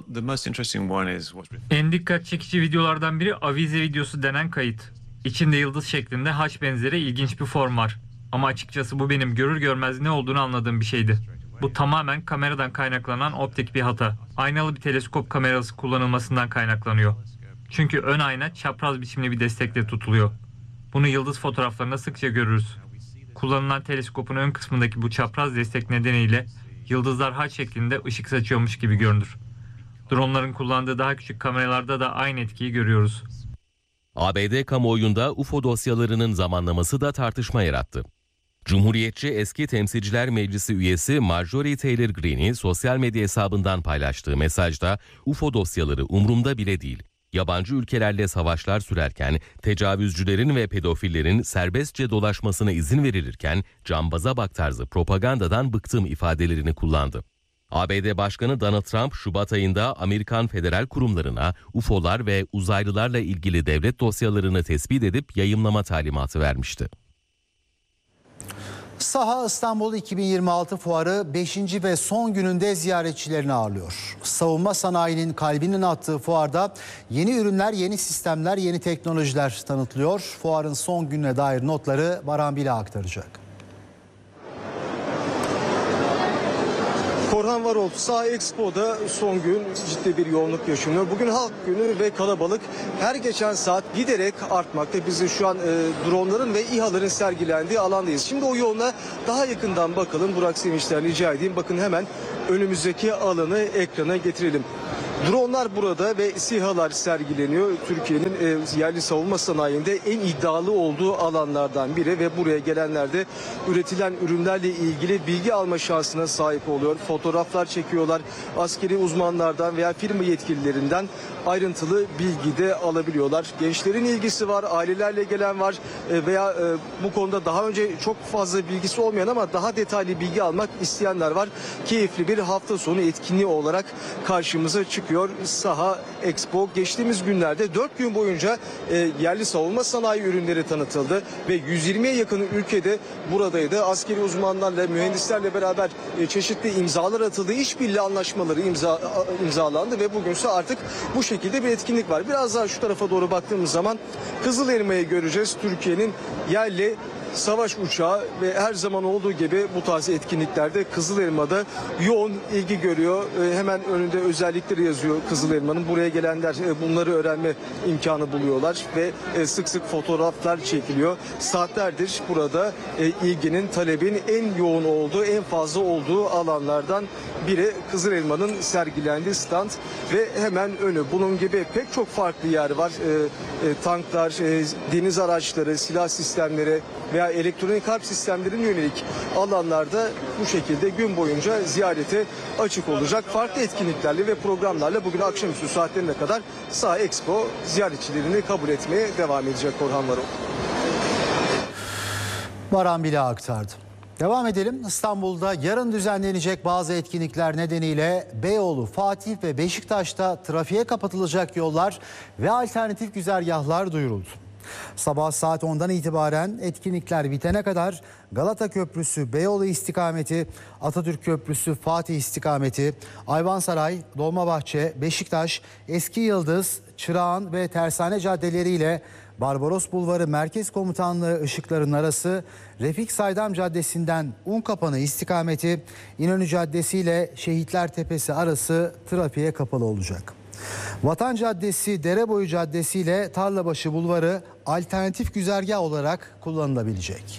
En dikkat çekici videolardan biri avize videosu denen kayıt. İçinde yıldız şeklinde haç benzeri ilginç bir form var. Ama açıkçası bu benim görür görmez ne olduğunu anladığım bir şeydi. Bu tamamen kameradan kaynaklanan optik bir hata. Aynalı bir teleskop kamerası kullanılmasından kaynaklanıyor. Çünkü ön ayna çapraz biçimli bir destekle tutuluyor. Bunu yıldız fotoğraflarında sıkça görürüz. Kullanılan teleskopun ön kısmındaki bu çapraz destek nedeniyle yıldızlar haç şeklinde ışık saçıyormuş gibi görünür. Dronların kullandığı daha küçük kameralarda da aynı etkiyi görüyoruz. A B D kamuoyunda U F O dosyalarının zamanlaması da tartışma yarattı. Cumhuriyetçi eski Temsilciler Meclisi üyesi Marjorie Taylor Greene'i sosyal medya hesabından paylaştığı mesajda U F O dosyaları umrumda bile değil. Yabancı ülkelerle savaşlar sürerken, tecavüzcülerin ve pedofillerin serbestçe dolaşmasına izin verilirken cambaza bak tarzı propagandadan bıktım ifadelerini kullandı. A B D Başkanı Donald Trump, Şubat ayında Amerikan federal kurumlarına U F O'lar ve uzaylılarla ilgili devlet dosyalarını tespit edip yayımlama talimatı vermişti. Saha İstanbul iki bin yirmi altı fuarı beşinci ve son gününde ziyaretçilerini ağırlıyor. Savunma sanayinin kalbinin attığı fuarda yeni ürünler, yeni sistemler, yeni teknolojiler tanıtılıyor. Fuarın son gününe dair notları Baran Bil'a aktaracak. Korhan Varol, Saha Expo'da son gün ciddi bir yoğunluk yaşanıyor. Bugün halk günü ve kalabalık her geçen saat giderek artmakta. Biz de şu an e, dronların ve İHA'ların sergilendiği alandayız. Şimdi o yoğunluğa daha yakından bakalım. Burak Sevinç'ten rica edeyim. Bakın hemen önümüzdeki alanı ekrana getirelim. Dronlar burada ve SİHA'lar sergileniyor. Türkiye'nin e, yerli savunma sanayinde en iddialı olduğu alanlardan biri ve buraya gelenler de üretilen ürünlerle ilgili bilgi alma şansına sahip oluyor. Fotoğraflar çekiyorlar. Askeri uzmanlardan veya firma yetkililerinden ayrıntılı bilgi de alabiliyorlar. Gençlerin ilgisi var, ailelerle gelen var e, veya e, bu konuda daha önce çok fazla bilgisi olmayan ama daha detaylı bilgi almak isteyenler var. Keyifli bir hafta sonu etkinliği olarak karşımıza çıkıyor. Saha Expo geçtiğimiz günlerde dört gün boyunca e, yerli savunma sanayi ürünleri tanıtıldı ve yüz yirmiye yakın ülkede buradaydı. Askeri uzmanlarla, mühendislerle beraber e, çeşitli imzalar atıldı. İşbirliği anlaşmaları imza, imzalandı ve bugünse artık bu şekilde bir etkinlik var. Biraz daha şu tarafa doğru baktığımız zaman Kızılelma'yı göreceğiz. Türkiye'nin yerli savaş uçağı ve her zaman olduğu gibi bu tarz etkinliklerde Kızılelma'da yoğun ilgi görüyor. E, hemen önünde özellikleri yazıyor Kızılelma'nın. Buraya gelenler e, bunları öğrenme imkanı buluyorlar ve e, sık sık fotoğraflar çekiliyor. Saatlerdir burada e, ilginin, talebin en yoğun olduğu, en fazla olduğu alanlardan biri Kızılelma'nın sergilendiği stand ve hemen önü. Bunun gibi pek çok farklı yer var. E, e, tanklar, e, deniz araçları, silah sistemleri veya elektronik harp sistemlerine yönelik alanlarda bu şekilde gün boyunca ziyarete açık olacak. Farklı etkinliklerle ve programlarla bugün akşamüstü saatlerine kadar Saha Expo ziyaretçilerini kabul etmeye devam edecek. Korhan Varol. Baran Bil'a aktardı. Devam edelim. İstanbul'da yarın düzenlenecek bazı etkinlikler nedeniyle Beyoğlu, Fatih ve Beşiktaş'ta trafiğe kapatılacak yollar ve alternatif güzergahlar duyuruldu. Sabah saat ondan itibaren etkinlikler bitene kadar Galata Köprüsü Beyoğlu istikameti, Atatürk Köprüsü Fatih istikameti, Ayvansaray, Dolmabahçe, Beşiktaş, Eski Yıldız, Çırağan ve Tersane caddeleriyle Barbaros Bulvarı Merkez Komutanlığı ışıklarının arası, Refik Saydam Caddesi'nden Unkapanı istikameti, İnönü Caddesi ile Şehitler Tepesi arası trafiğe kapalı olacak. Vatan Caddesi, Dereboyu Caddesi ile Tarlabaşı Bulvarı alternatif güzergah olarak kullanılabilecek.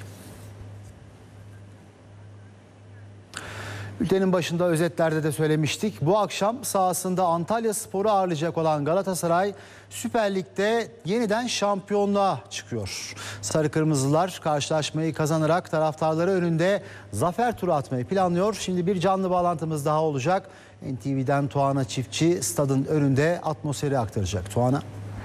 Ülkenin başında özetlerde de söylemiştik. Bu akşam sahasında Antalyaspor'u ağırlayacak olan Galatasaray Süper Lig'de yeniden şampiyonluğa çıkıyor. Sarı Kırmızılar karşılaşmayı kazanarak taraftarları önünde zafer turu atmayı planlıyor. Şimdi bir canlı bağlantımız daha olacak. N T V'den Tuana Çiftçi stadın önünde atmosferi aktaracak. Tuana.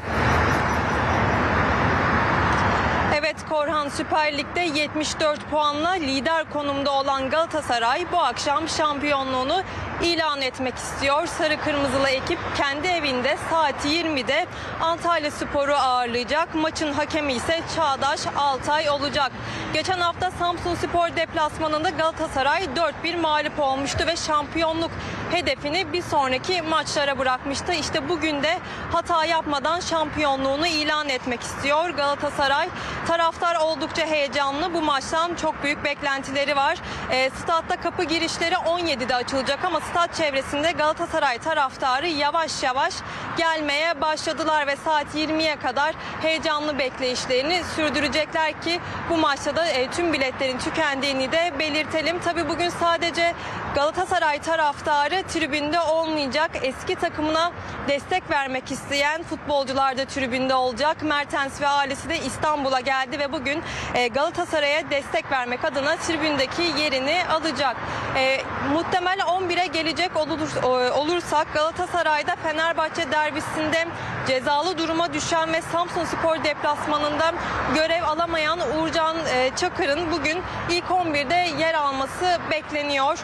Evet Korhan, Süper Lig'de yetmiş dört puanla lider konumda olan Galatasaray bu akşam şampiyonluğunu ilan etmek istiyor. Sarı Kırmızılı ekip kendi evinde saat yirmide Antalyaspor'u ağırlayacak. Maçın hakemi ise Çağdaş Altay olacak. Geçen hafta Samsunspor deplasmanında Galatasaray dört bir mağlup olmuştu ve şampiyonluk hedefini bir sonraki maçlara bırakmıştı. İşte bugün de hata yapmadan şampiyonluğunu ilan etmek istiyor Galatasaray. Taraftar oldukça heyecanlı. Bu maçtan çok büyük beklentileri var. E, statta kapı girişleri on yedide açılacak ama stat çevresinde Galatasaray taraftarı yavaş yavaş gelmeye başladılar ve saat yirmiye kadar heyecanlı bekleyişlerini sürdürecekler ki bu maçta da e, tüm biletlerin tükendiğini de belirtelim. Tabii bugün sadece Galatasaray taraftarı tribünde olmayacak. Eski takımına destek vermek isteyen futbolcular da tribünde olacak. Mertens ve ailesi de İstanbul'a geldi ve bugün e, Galatasaray'a destek vermek adına tribündeki yerini alacak. E, muhtemel on bire gelecek olur, olursak Galatasaray'da Fenerbahçe derbisinde cezalı duruma düşen ve Samsunspor deplasmanında görev alamayan Uğurcan e, Çakır'ın bugün ilk on birde yer alması bekleniyor.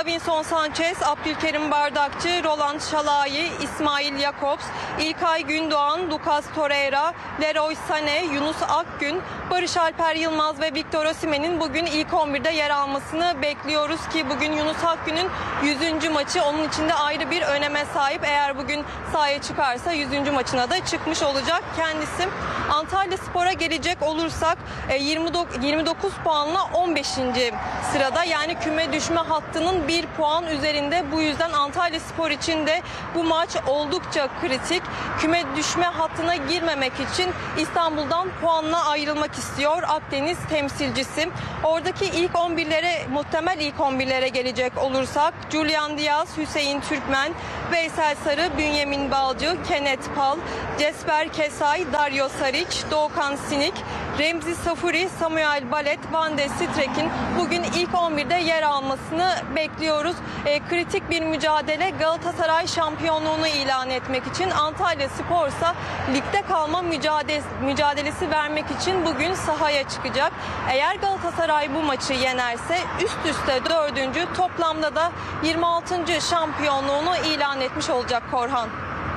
Davinson Sanchez, Abdülkerim Bardakçı, Roland Şalayi, İsmail Jakobs, İlkay Gündoğan, Lucas Torreira, Leroy Sané, Yunus Akgün, Barış Alper Yılmaz ve Victor Osimhen'in bugün ilk on birde yer almasını bekliyoruz ki bugün Yunus Akgün'ün yüzüncü maçı, onun için de ayrı bir öneme sahip. Eğer bugün sahaya çıkarsa yüzüncü maçına da çıkmış olacak kendisi. Antalyaspor'a gelecek olursak yirmi dokuz puanla on beşinci sırada, yani küme düşme hattının bir puan üzerinde. Bu yüzden Antalyaspor için de bu maç oldukça kritik. Küme düşme hattına girmemek için İstanbul'dan puanla ayrılmak istiyor Akdeniz temsilcisi. Oradaki ilk on birlere, muhtemel ilk on birlere gelecek olursak Julian Diaz, Hüseyin Türkmen, Veysel Sarı, Bünyamin Balcı, Kenneth Pal, Jesper Kesay, Dario Saric, Doğukan Sinik, Remzi Safuri, Samuel Balet, Van de Strek'in bugün ilk on birde yer almasını bekliyoruz. E, kritik bir mücadele. Galatasaray şampiyonluğunu ilan etmek için, Antalyaspor ise ligde kalma mücadele, mücadelesi vermek için bugün sahaya çıkacak. Eğer Galatasaray bu maçı yenerse üst üste dördüncü, toplamda da yirmi altıncı şampiyonluğunu ilan etmiş olacak Korhan.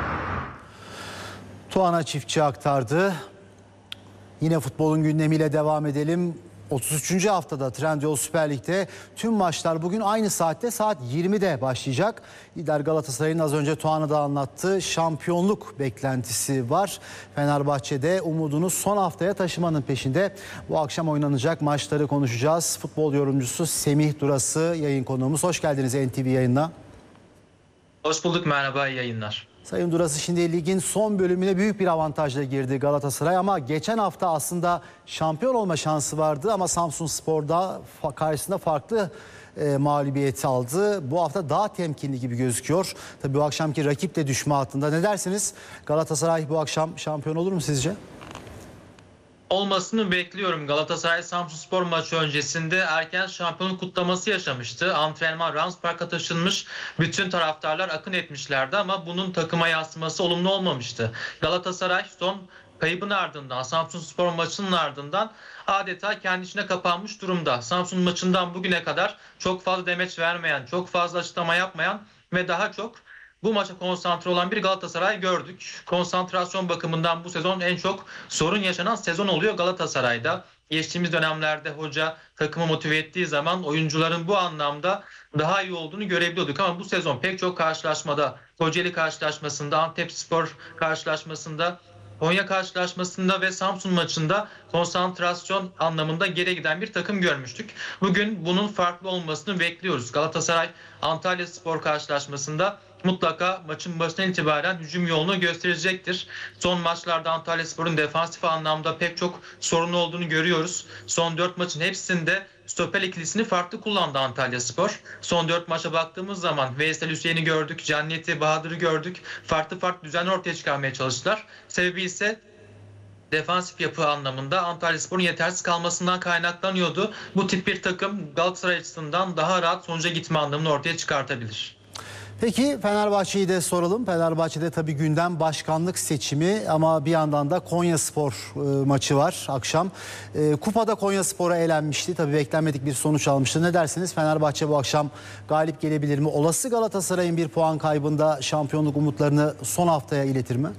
Tuana Çiftçi aktardı. Yine futbolun gündemiyle devam edelim. otuz üçüncü haftada Trendyol Süper Lig'de tüm maçlar bugün aynı saatte, saat yirmide başlayacak. Lider Galatasaray'ın az önce Tuana'da anlattığı şampiyonluk beklentisi var. Fenerbahçe'de umudunu son haftaya taşımanın peşinde. Bu akşam oynanacak maçları konuşacağız. Futbol yorumcusu Semih Durası yayın konuğumuz. Hoş geldiniz N T V yayınına. Hoş bulduk, merhaba, iyi yayınlar. Sayın Durası, şimdi ligin son bölümüne büyük bir avantajla girdi Galatasaray ama geçen hafta aslında şampiyon olma şansı vardı ama Samsunspor'da karşısında farklı e, mağlubiyeti aldı. Bu hafta daha temkinli gibi gözüküyor. Tabii bu akşamki rakip de düşme hattında. Ne dersiniz? Galatasaray bu akşam şampiyon olur mu sizce? Olmasını bekliyorum. Galatasaray Samsunspor maçı öncesinde erken şampiyonluk kutlaması yaşamıştı. Antrenman Rams Park'a taşınmış. Bütün taraftarlar akın etmişlerdi ama bunun takıma yansıması olumlu olmamıştı. Galatasaray son kaybın ardından, Samsunspor maçının ardından adeta kendi içine kapanmış durumda. Samsun maçından bugüne kadar çok fazla demeç vermeyen, çok fazla açıklama yapmayan ve daha çok bu maça konsantre olan bir Galatasaray gördük. Konsantrasyon bakımından bu sezon en çok sorun yaşanan sezon oluyor Galatasaray'da. Geçtiğimiz dönemlerde hoca takımı motive ettiği zaman oyuncuların bu anlamda daha iyi olduğunu görebiliyorduk. Ama bu sezon pek çok karşılaşmada, Kocaeli karşılaşmasında, Antepspor karşılaşmasında, Konya karşılaşmasında ve Samsun maçında konsantrasyon anlamında geri giden bir takım görmüştük. Bugün bunun farklı olmasını bekliyoruz. Galatasaray Antalyaspor karşılaşmasında mutlaka maçın başından itibaren hücum yolunu gösterecektir. Son maçlarda Antalyaspor'un defansif anlamda pek çok sorunu olduğunu görüyoruz. Son dört maçın hepsinde stoper ikilisini farklı kullandı Antalyaspor. Son dört maça baktığımız zaman Veysel Hüseyin'i gördük, Cannet'i, Bahadır'ı gördük. Farklı farklı düzenler ortaya çıkarmaya çalıştılar. Sebebi ise defansif yapı anlamında Antalyaspor'un yetersiz kalmasından kaynaklanıyordu. Bu tip bir takım Galatasaray açısından daha rahat sonuca gitme anlamını ortaya çıkartabilir. Peki Fenerbahçe'yi de soralım. Fenerbahçe'de tabii gündem başkanlık seçimi ama bir yandan da Konyaspor e, maçı var akşam. E, kupada Konyaspor'a elenmişti. Tabii beklenmedik bir sonuç almıştı. Ne dersiniz? Fenerbahçe bu akşam galip gelebilir mi? Olası Galatasaray'ın bir puan kaybında şampiyonluk umutlarını son haftaya iletir mi?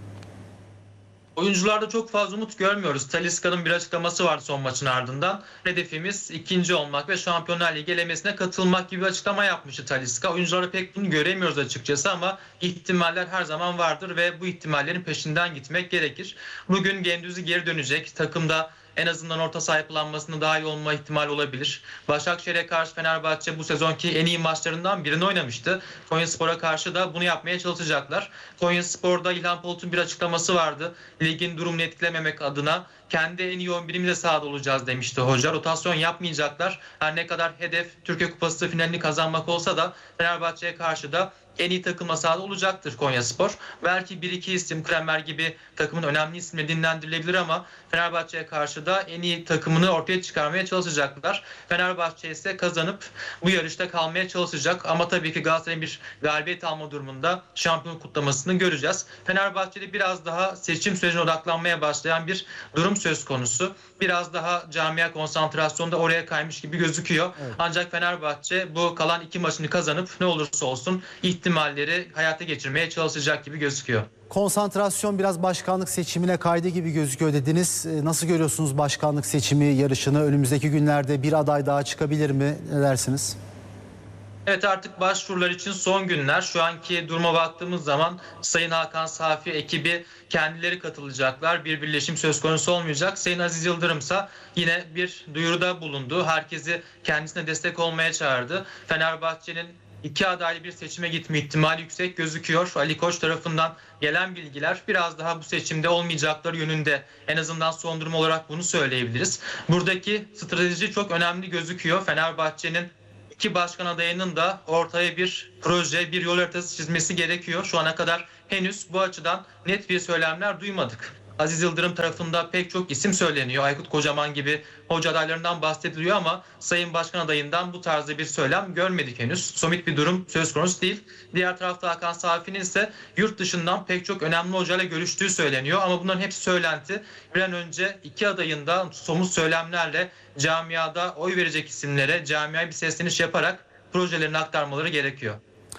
Oyuncularda çok fazla umut görmüyoruz. Talisca'nın bir açıklaması vardı son maçın ardından. Hedefimiz ikinci olmak ve Şampiyonlar Ligi elemesine katılmak gibi bir açıklama yapmıştı Talisca. Oyuncularda pek bunu göremiyoruz açıkçası ama ihtimaller her zaman vardır ve bu ihtimallerin peşinden gitmek gerekir. Bugün Gündüz'ü geri dönecek. Takımda en azından orta saha yapılanmasında daha iyi olma ihtimali olabilir. Başakşehir'e karşı Fenerbahçe bu sezonki en iyi maçlarından birini oynamıştı. Konyaspor'a karşı da bunu yapmaya çalışacaklar. Konyaspor'da İlhan Polut'un bir açıklaması vardı. Ligin durumunu etkilememek adına kendi en iyi on birimizle sahada olacağız demişti hoca. Rotasyon yapmayacaklar. Her ne kadar hedef Türkiye Kupası finalini kazanmak olsa da Fenerbahçe'ye karşı da en iyi takımla sahada olacaktır Konyaspor. Belki bir iki isim Kremer gibi takımın önemli isimleri dinlendirilebilir ama Fenerbahçe'ye karşı da en iyi takımını ortaya çıkarmaya çalışacaklar. Fenerbahçe ise kazanıp bu yarışta kalmaya çalışacak. Ama tabii ki Galatasaray'ın bir galibiyet alma durumunda şampiyon kutlamasını göreceğiz. Fenerbahçe'de biraz daha seçim sürecine odaklanmaya başlayan bir durum söz konusu. Biraz daha camia konsantrasyonu da oraya kaymış gibi gözüküyor. Evet. Ancak Fenerbahçe bu kalan iki maçını kazanıp ne olursa olsun ihtimalleri hayata geçirmeye çalışacak gibi gözüküyor. Konsantrasyon biraz başkanlık seçimine kaydı gibi gözüküyor dediniz. Nasıl görüyorsunuz başkanlık seçimi yarışını? Önümüzdeki günlerde bir aday daha çıkabilir mi? Ne dersiniz? Evet, artık başvurular için son günler. Şu anki duruma baktığımız zaman Sayın Hakan Safi ekibi kendileri katılacaklar. Bir birleşim söz konusu olmayacak. Sayın Aziz Yıldırım'sa yine bir duyuruda bulundu. Herkesi kendisine destek olmaya çağırdı. Fenerbahçe'nin iki adaylı bir seçime gitme ihtimali yüksek gözüküyor. Ali Koç tarafından gelen bilgiler biraz daha bu seçimde olmayacakları yönünde, en azından son durum olarak bunu söyleyebiliriz. Buradaki strateji çok önemli gözüküyor. Fenerbahçe'nin iki başkan adayının da ortaya bir proje, bir yol haritası çizmesi gerekiyor. Şu ana kadar henüz bu açıdan net bir söylemler duymadık. Aziz Yıldırım tarafında pek çok isim söyleniyor. Aykut Kocaman gibi hoca adaylarından bahsediliyor ama Sayın Başkan adayından bu tarzda bir söylem görmedik henüz. Somut bir durum söz konusu değil. Diğer tarafta Hakan Safi'nin ise yurt dışından pek çok önemli hocayla görüştüğü söyleniyor. Ama bunların hepsi söylenti. Bir an önce iki adayın da somut söylemlerle camiada oy verecek isimlere camiaya bir sesleniş yaparak projelerini aktarmaları gerekiyor.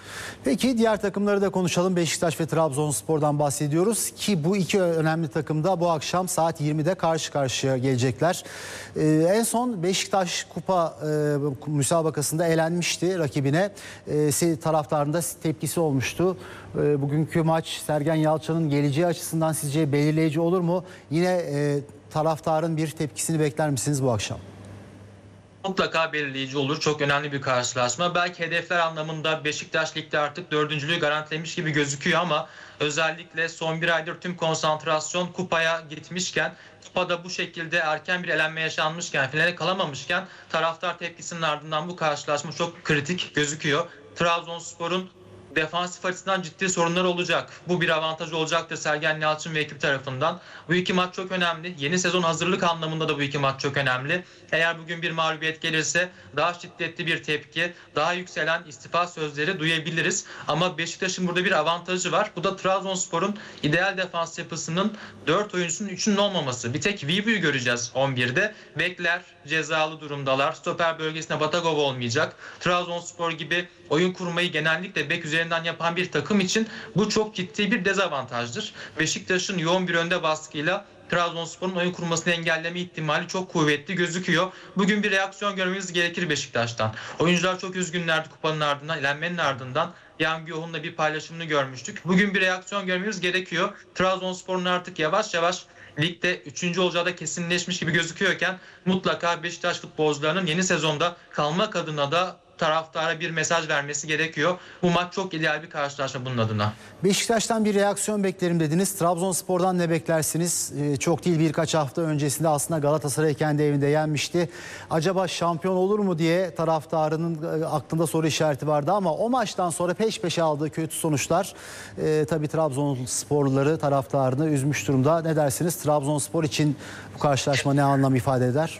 Peki diğer takımları da konuşalım. Beşiktaş ve Trabzonspor'dan bahsediyoruz ki bu iki önemli takım da bu akşam saat yirmide karşı karşıya gelecekler. Ee, en son Beşiktaş kupa e, müsabakasında elenmişti rakibine. E, taraftarında tepkisi olmuştu. E, bugünkü maç Sergen Yalçın'ın geleceği açısından sizce belirleyici olur mu? Yine e, taraftarın bir tepkisini bekler misiniz bu akşam? Mutlaka belirleyici olur. Çok önemli bir karşılaşma. Belki hedefler anlamında Beşiktaş ligde artık dördüncülüğü garantilemiş gibi gözüküyor ama özellikle son bir aydır tüm konsantrasyon kupaya gitmişken, kupada bu şekilde erken bir elenme yaşanmışken, finale kalamamışken taraftar tepkisinin ardından bu karşılaşma çok kritik gözüküyor. Trabzonspor'un defansif açısından ciddi sorunlar olacak. Bu bir avantaj olacaktır Sergen Yalçın ve ekip tarafından. Bu iki maç çok önemli. Yeni sezon hazırlık anlamında da bu iki maç çok önemli. Eğer bugün bir mağlubiyet gelirse daha şiddetli bir tepki, daha yükselen istifa sözleri duyabiliriz. Ama Beşiktaş'ın burada bir avantajı var. Bu da Trabzonspor'un ideal defans yapısının dört oyuncusunun üçünün olmaması. Bir tek Vibu'yu göreceğiz on birde. Bekler cezalı durumdalar. Stoper bölgesinde Batagov olmayacak. Trabzonspor gibi oyun kurmayı genellikle bek üzerinden yapan bir takım için bu çok ciddi bir dezavantajdır. Beşiktaş'ın yoğun bir önde baskıyla Trabzonspor'un oyun kurmasını engelleme ihtimali çok kuvvetli gözüküyor. Bugün bir reaksiyon görmemiz gerekir Beşiktaş'tan. Oyuncular çok üzgünlerdi kupanın ardından, elenmenin ardından. Yang Gyoh'un da bir paylaşımını görmüştük. Bugün bir reaksiyon görmemiz gerekiyor. Trabzonspor'un artık yavaş yavaş ligde üçüncü olacağı da kesinleşmiş gibi gözüküyorken mutlaka Beşiktaş futbolcularının yeni sezonda kalmak adına da taraftara bir mesaj vermesi gerekiyor. Bu maç çok ideal bir karşılaşma bunun adına. Beşiktaş'tan bir reaksiyon beklerim dediniz. Trabzonspor'dan ne beklersiniz? Ee, çok değil, birkaç hafta öncesinde aslında Galatasaray kendi evinde yenmişti. Acaba şampiyon olur mu diye taraftarının aklında soru işareti vardı ama o maçtan sonra peş peşe aldığı kötü sonuçlar e, tabii Trabzonsporluları, taraftarını üzmüş durumda. Ne dersiniz? Trabzonspor için bu karşılaşma ne anlam ifade eder?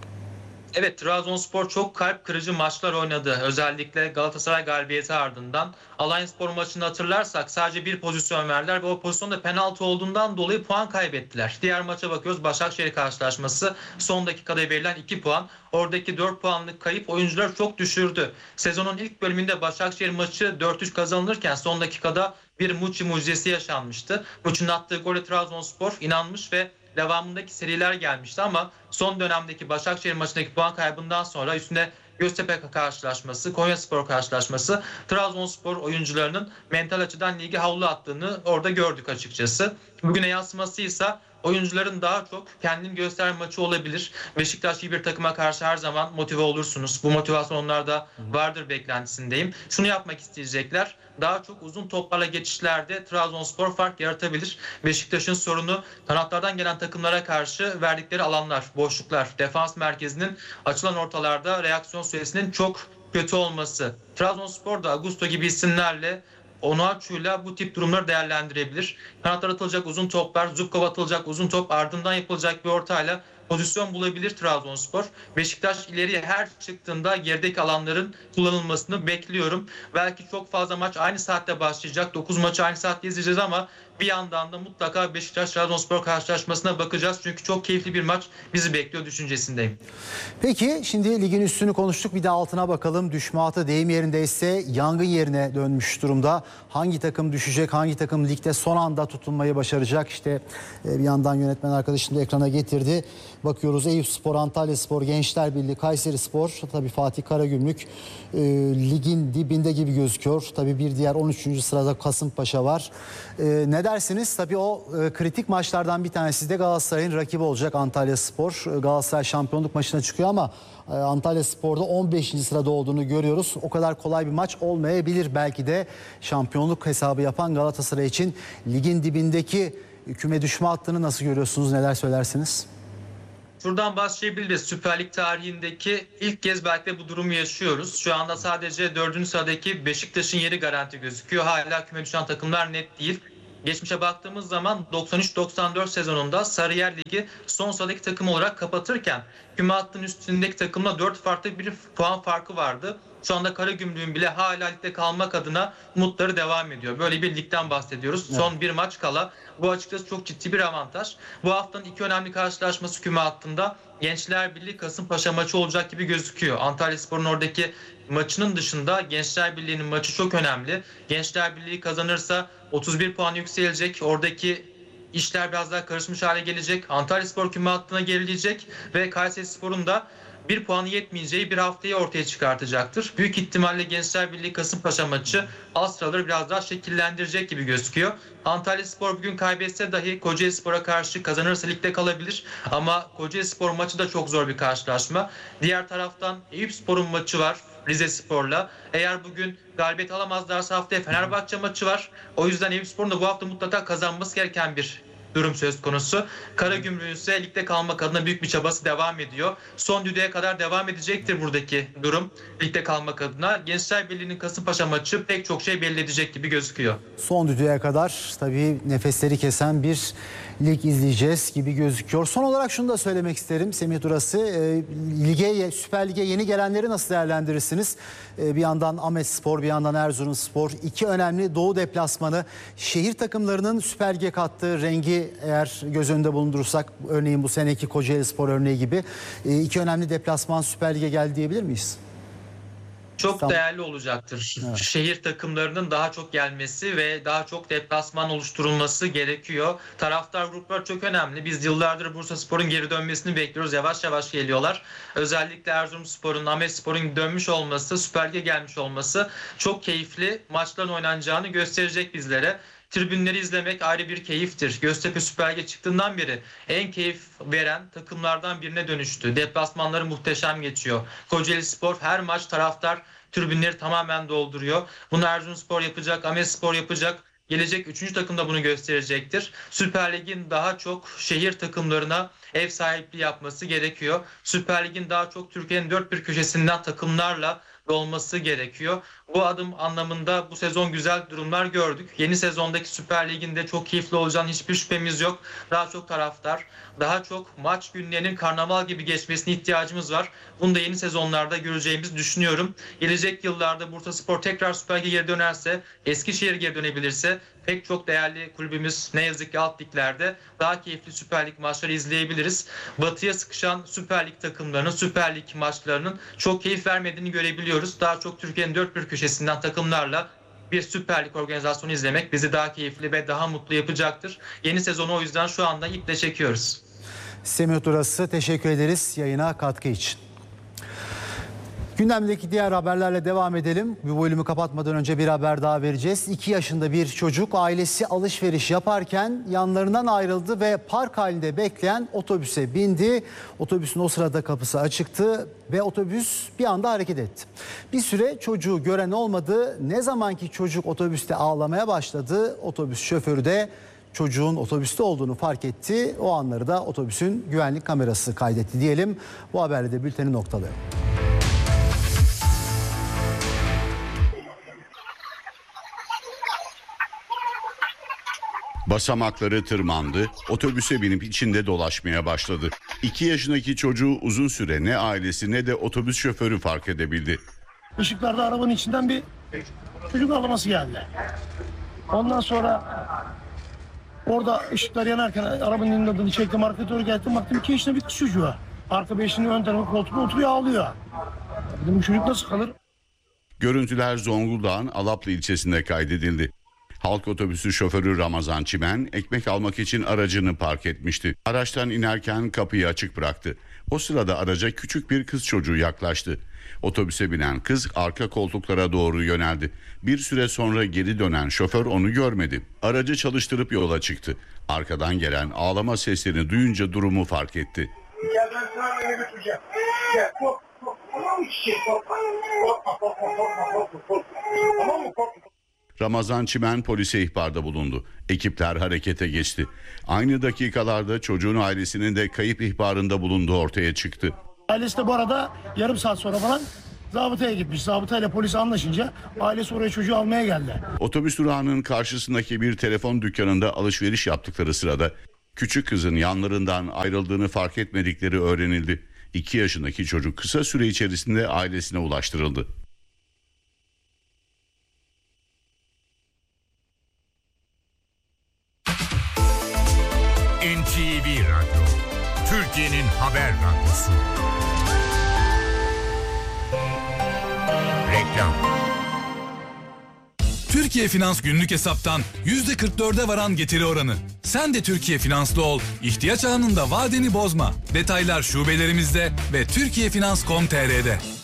Evet, Trabzonspor çok kalp kırıcı maçlar oynadı. Özellikle Galatasaray galibiyeti ardından. Alanyaspor maçını hatırlarsak sadece bir pozisyon verdiler ve o pozisyonda penaltı olduğundan dolayı puan kaybettiler. Diğer maça bakıyoruz, Başakşehir karşılaşması, son dakikada verilen iki puan. Oradaki dört puanlık kayıp oyuncular çok düşürdü. Sezonun ilk bölümünde Başakşehir maçı dört üç kazanılırken son dakikada bir Muçi mucizesi yaşanmıştı. Muçi'nin attığı golü Trabzonspor inanmış ve devamındaki seriler gelmişti ama son dönemdeki Başakşehir maçındaki puan kaybından sonra üstüne Göztepe karşılaşması, Konyaspor karşılaşması Trabzonspor oyuncularının mental açıdan ligi havlu attığını orada gördük açıkçası. Bugüne yansıması ise oyuncuların daha çok kendini gösterme maçı olabilir. Beşiktaş gibi bir takıma karşı her zaman motive olursunuz. Bu motivasyon onlarda vardır beklentisindeyim. Şunu yapmak isteyecekler. Daha çok uzun toplarla geçişlerde Trabzonspor fark yaratabilir. Beşiktaş'ın sorunu kanatlardan gelen takımlara karşı verdikleri alanlar, boşluklar. Defans merkezinin açılan ortalarda reaksiyon süresinin çok kötü olması. Trabzonspor da Augusto gibi isimlerle Onuachu'yla bu tip durumları değerlendirebilir. Kanatlar atılacak uzun toplar, Zubkov atılacak uzun top, ardından yapılacak bir ortayla pozisyon bulabilir Trabzonspor. Beşiktaş ileriye her çıktığında gerideki alanların kullanılmasını bekliyorum. Belki çok fazla maç aynı saatte başlayacak. dokuz maçı aynı saatte izleyeceğiz ama bir yandan da mutlaka Beşiktaş-Trabzonspor karşılaşmasına bakacağız. Çünkü çok keyifli bir maç bizi bekliyor düşüncesindeyim. Peki şimdi ligin üstünü konuştuk, bir de altına bakalım. Düşme hattı deyim yerindeyse yangın yerine dönmüş durumda. Hangi takım düşecek, hangi takım ligde son anda tutunmayı başaracak? İşte bir yandan yönetmen arkadaşım da ekrana getirdi. Bakıyoruz Eyüpspor, Antalyaspor, Gençler Birliği, Kayserispor, tabii Fatih Karagümrük e, ligin dibinde gibi gözüküyor. Tabii bir diğer on üçüncü sırada Kasımpaşa var. E, ne dersiniz? Tabii o e, kritik maçlardan bir tanesi de Galatasaray'ın rakibi olacak Antalyaspor. E, Galatasaray şampiyonluk maçına çıkıyor ama e, Antalyaspor'da on beşinci sırada olduğunu görüyoruz. O kadar kolay bir maç olmayabilir belki de şampiyonluk hesabı yapan Galatasaray için. Ligin dibindeki küme düşme hattını nasıl görüyorsunuz? Neler söylersiniz? Şuradan başlayabiliriz. Süper Lig tarihindeki ilk kez belki de bu durumu yaşıyoruz. Şu anda sadece dördüncü sıradaki Beşiktaş'ın yeri garanti gözüküyor. Hala küme düşen takımlar net değil. Geçmişe baktığımız zaman doksan üç doksan dört sezonunda Sarıyer Ligi son sıradaki takım olarak kapatırken küme hattının üstündeki takımla dört farklı bir puan farkı vardı. Şu anda Karagümrük'ün bile hala ligde kalmak adına umutları devam ediyor. Böyle bir ligden bahsediyoruz. Evet. Son bir maç kala. Bu açıkçası çok ciddi bir avantaj. Bu haftanın iki önemli karşılaşması küme hattında Gençler Birliği Kasımpaşa maçı olacak gibi gözüküyor. Antalyaspor'un oradaki maçının dışında Gençler Birliği'nin maçı çok önemli. Gençler Birliği kazanırsa otuz bir puan yükselecek. Oradaki işler biraz daha karışmış hale gelecek. Antalyaspor küme hattına gerileyecek ve Kayserispor'un da bir puanı yetmeyeceği bir haftayı ortaya çıkartacaktır. Büyük ihtimalle Gençler Birliği Kasımpaşa maçı alt sıraları biraz daha şekillendirecek gibi gözüküyor. Antalyaspor bugün kaybetse dahi Kocaelispor'a karşı kazanırsa ligde kalabilir. Ama Kocaelispor maçı da çok zor bir karşılaşma. Diğer taraftan Eyüpspor'un maçı var Rizespor'la. Eğer bugün galibiyet alamazlarsa haftaya Fenerbahçe maçı var. O yüzden Eyüpspor'un da bu hafta mutlaka kazanması gereken bir durum söz konusu. Karagümrük'ün ise ligde kalmak adına büyük bir çabası devam ediyor. Son düdüğe kadar devam edecektir buradaki durum. Ligde kalmak adına. Gençler Birliği'nin Kasımpaşa maçı pek çok şey belli edecek gibi gözüküyor. Son düdüğe kadar tabii nefesleri kesen bir lig izleyeceğiz gibi gözüküyor. Son olarak şunu da söylemek isterim Semih Durası. E, lige, Süper Lig'e yeni gelenleri nasıl değerlendirirsiniz? E, bir yandan Ahmetspor, bir yandan Erzurumspor. İki önemli Doğu deplasmanı. Şehir takımlarının Süper Lig'e kattığı rengi eğer göz önünde bulundurursak, örneğin bu seneki Kocaelispor örneği gibi e, iki önemli deplasman Süper Lig'e geldi diyebilir miyiz? Çok tamam. Değerli olacaktır. Evet. Şehir takımlarının daha çok gelmesi ve daha çok deplasman oluşturulması gerekiyor. Taraftar grupları çok önemli. Biz yıllardır Bursaspor'un geri dönmesini bekliyoruz. Yavaş yavaş geliyorlar. Özellikle Erzurumspor'un, Ahmetspor'un dönmüş olması, Süper Lig'e gelmiş olması çok keyifli maçların oynanacağını gösterecek bizlere. Tribünleri izlemek ayrı bir keyiftir. Göztepe Süper Lig'e çıktığından beri en keyif veren takımlardan birine dönüştü. Deplasmanları muhteşem geçiyor. Kocaelispor her maç taraftar tribünleri tamamen dolduruyor. Bunu Erzurumspor yapacak, Ahmetspor yapacak. Gelecek üçüncü takım da bunu gösterecektir. Süper Lig'in daha çok şehir takımlarına ev sahipliği yapması gerekiyor. Süper Lig'in daha çok Türkiye'nin dört bir köşesinden takımlarla olması gerekiyor. Bu adım anlamında bu sezon güzel durumlar gördük. Yeni sezondaki Süper Lig'in de çok keyifli olacağını hiçbir şüphemiz yok. Daha çok taraftar, daha çok maç günlerinin karnaval gibi geçmesine ihtiyacımız var. Bunu da yeni sezonlarda göreceğimizi düşünüyorum. Gelecek yıllarda Bursaspor tekrar Süper Lig'e geri dönerse, Eskişehir geri dönebilirse pek çok değerli kulübümüz ne yazık ki alt liglerde daha keyifli Süper Lig maçları izleyebiliriz. Batıya sıkışan Süper Lig takımlarının, Süper Lig maçlarının çok keyif vermediğini görebiliyoruz. Daha çok Türkiye'nin dört bir köşesinden takımlarla bir Süper Lig organizasyonu izlemek bizi daha keyifli ve daha mutlu yapacaktır. Yeni sezonu o yüzden şu anda iple çekiyoruz. Semih Durası, teşekkür ederiz yayına katkı için. Gündemdeki diğer haberlerle devam edelim. Bu bölümü kapatmadan önce bir haber daha vereceğiz. iki yaşında bir çocuk ailesi alışveriş yaparken yanlarından ayrıldı ve park halinde bekleyen otobüse bindi. Otobüsün o sırada kapısı açıktı ve otobüs bir anda hareket etti. Bir süre çocuğu gören olmadı. Ne zamanki çocuk otobüste ağlamaya başladı, otobüs şoförü de çocuğun otobüste olduğunu fark etti. O anları da otobüsün güvenlik kamerası kaydetti diyelim. Bu haberle de bülteni noktalayalım. Basamakları tırmandı, otobüse binip içinde dolaşmaya başladı. İki yaşındaki çocuğu uzun süre ne ailesi ne de otobüs şoförü fark edebildi. Işıklarda arabanın içinden bir çocuk ağlaması geldi. Ondan sonra orada ışıklar yanarken arabanın inadını çektim, arkaya doğru geldim, baktım iki yaşında bir kız çocuğu. Arka beşinin ön tarafı koltukta oturuyor, ağlıyor. Dedim bu çocuk nasıl kalır? Görüntüler Zonguldak'ın Alaplı ilçesinde kaydedildi. Halk otobüsü şoförü Ramazan Çimen ekmek almak için aracını park etmişti. Araçtan inerken kapıyı açık bıraktı. O sırada araca küçük bir kız çocuğu yaklaştı. Otobüse binen kız arka koltuklara doğru yöneldi. Bir süre sonra geri dönen şoför onu görmedi. Aracı çalıştırıp yola çıktı. Arkadan gelen ağlama seslerini duyunca durumu fark etti. Gel ben sana beni götüreceğim. Gel kork kork. Tamam mı çiçek? Korkma. Korkma korkma korkma korkma korkma. Tamam mı korkma. Ramazan Çimen polise ihbarda bulundu. Ekipler harekete geçti. Aynı dakikalarda çocuğun ailesinin de kayıp ihbarında bulunduğu ortaya çıktı. Ailesi de bu arada yarım saat sonra falan zabıtaya gitmiş. Zabıtayla polis anlaşınca ailesi oraya çocuğu almaya geldi. Otobüs durağının karşısındaki bir telefon dükkanında alışveriş yaptıkları sırada küçük kızın yanlarından ayrıldığını fark etmedikleri öğrenildi. İki yaşındaki çocuk kısa süre içerisinde ailesine ulaştırıldı. N T V Radyo, Türkiye'nin haber radyosu. Reklam. Türkiye Finans günlük hesaptan yüzde kırk dörde varan getiri oranı. Sen de Türkiye Finanslı ol, ihtiyaç anında vadeni bozma. Detaylar şubelerimizde ve türkiye finans nokta com nokta tr'de.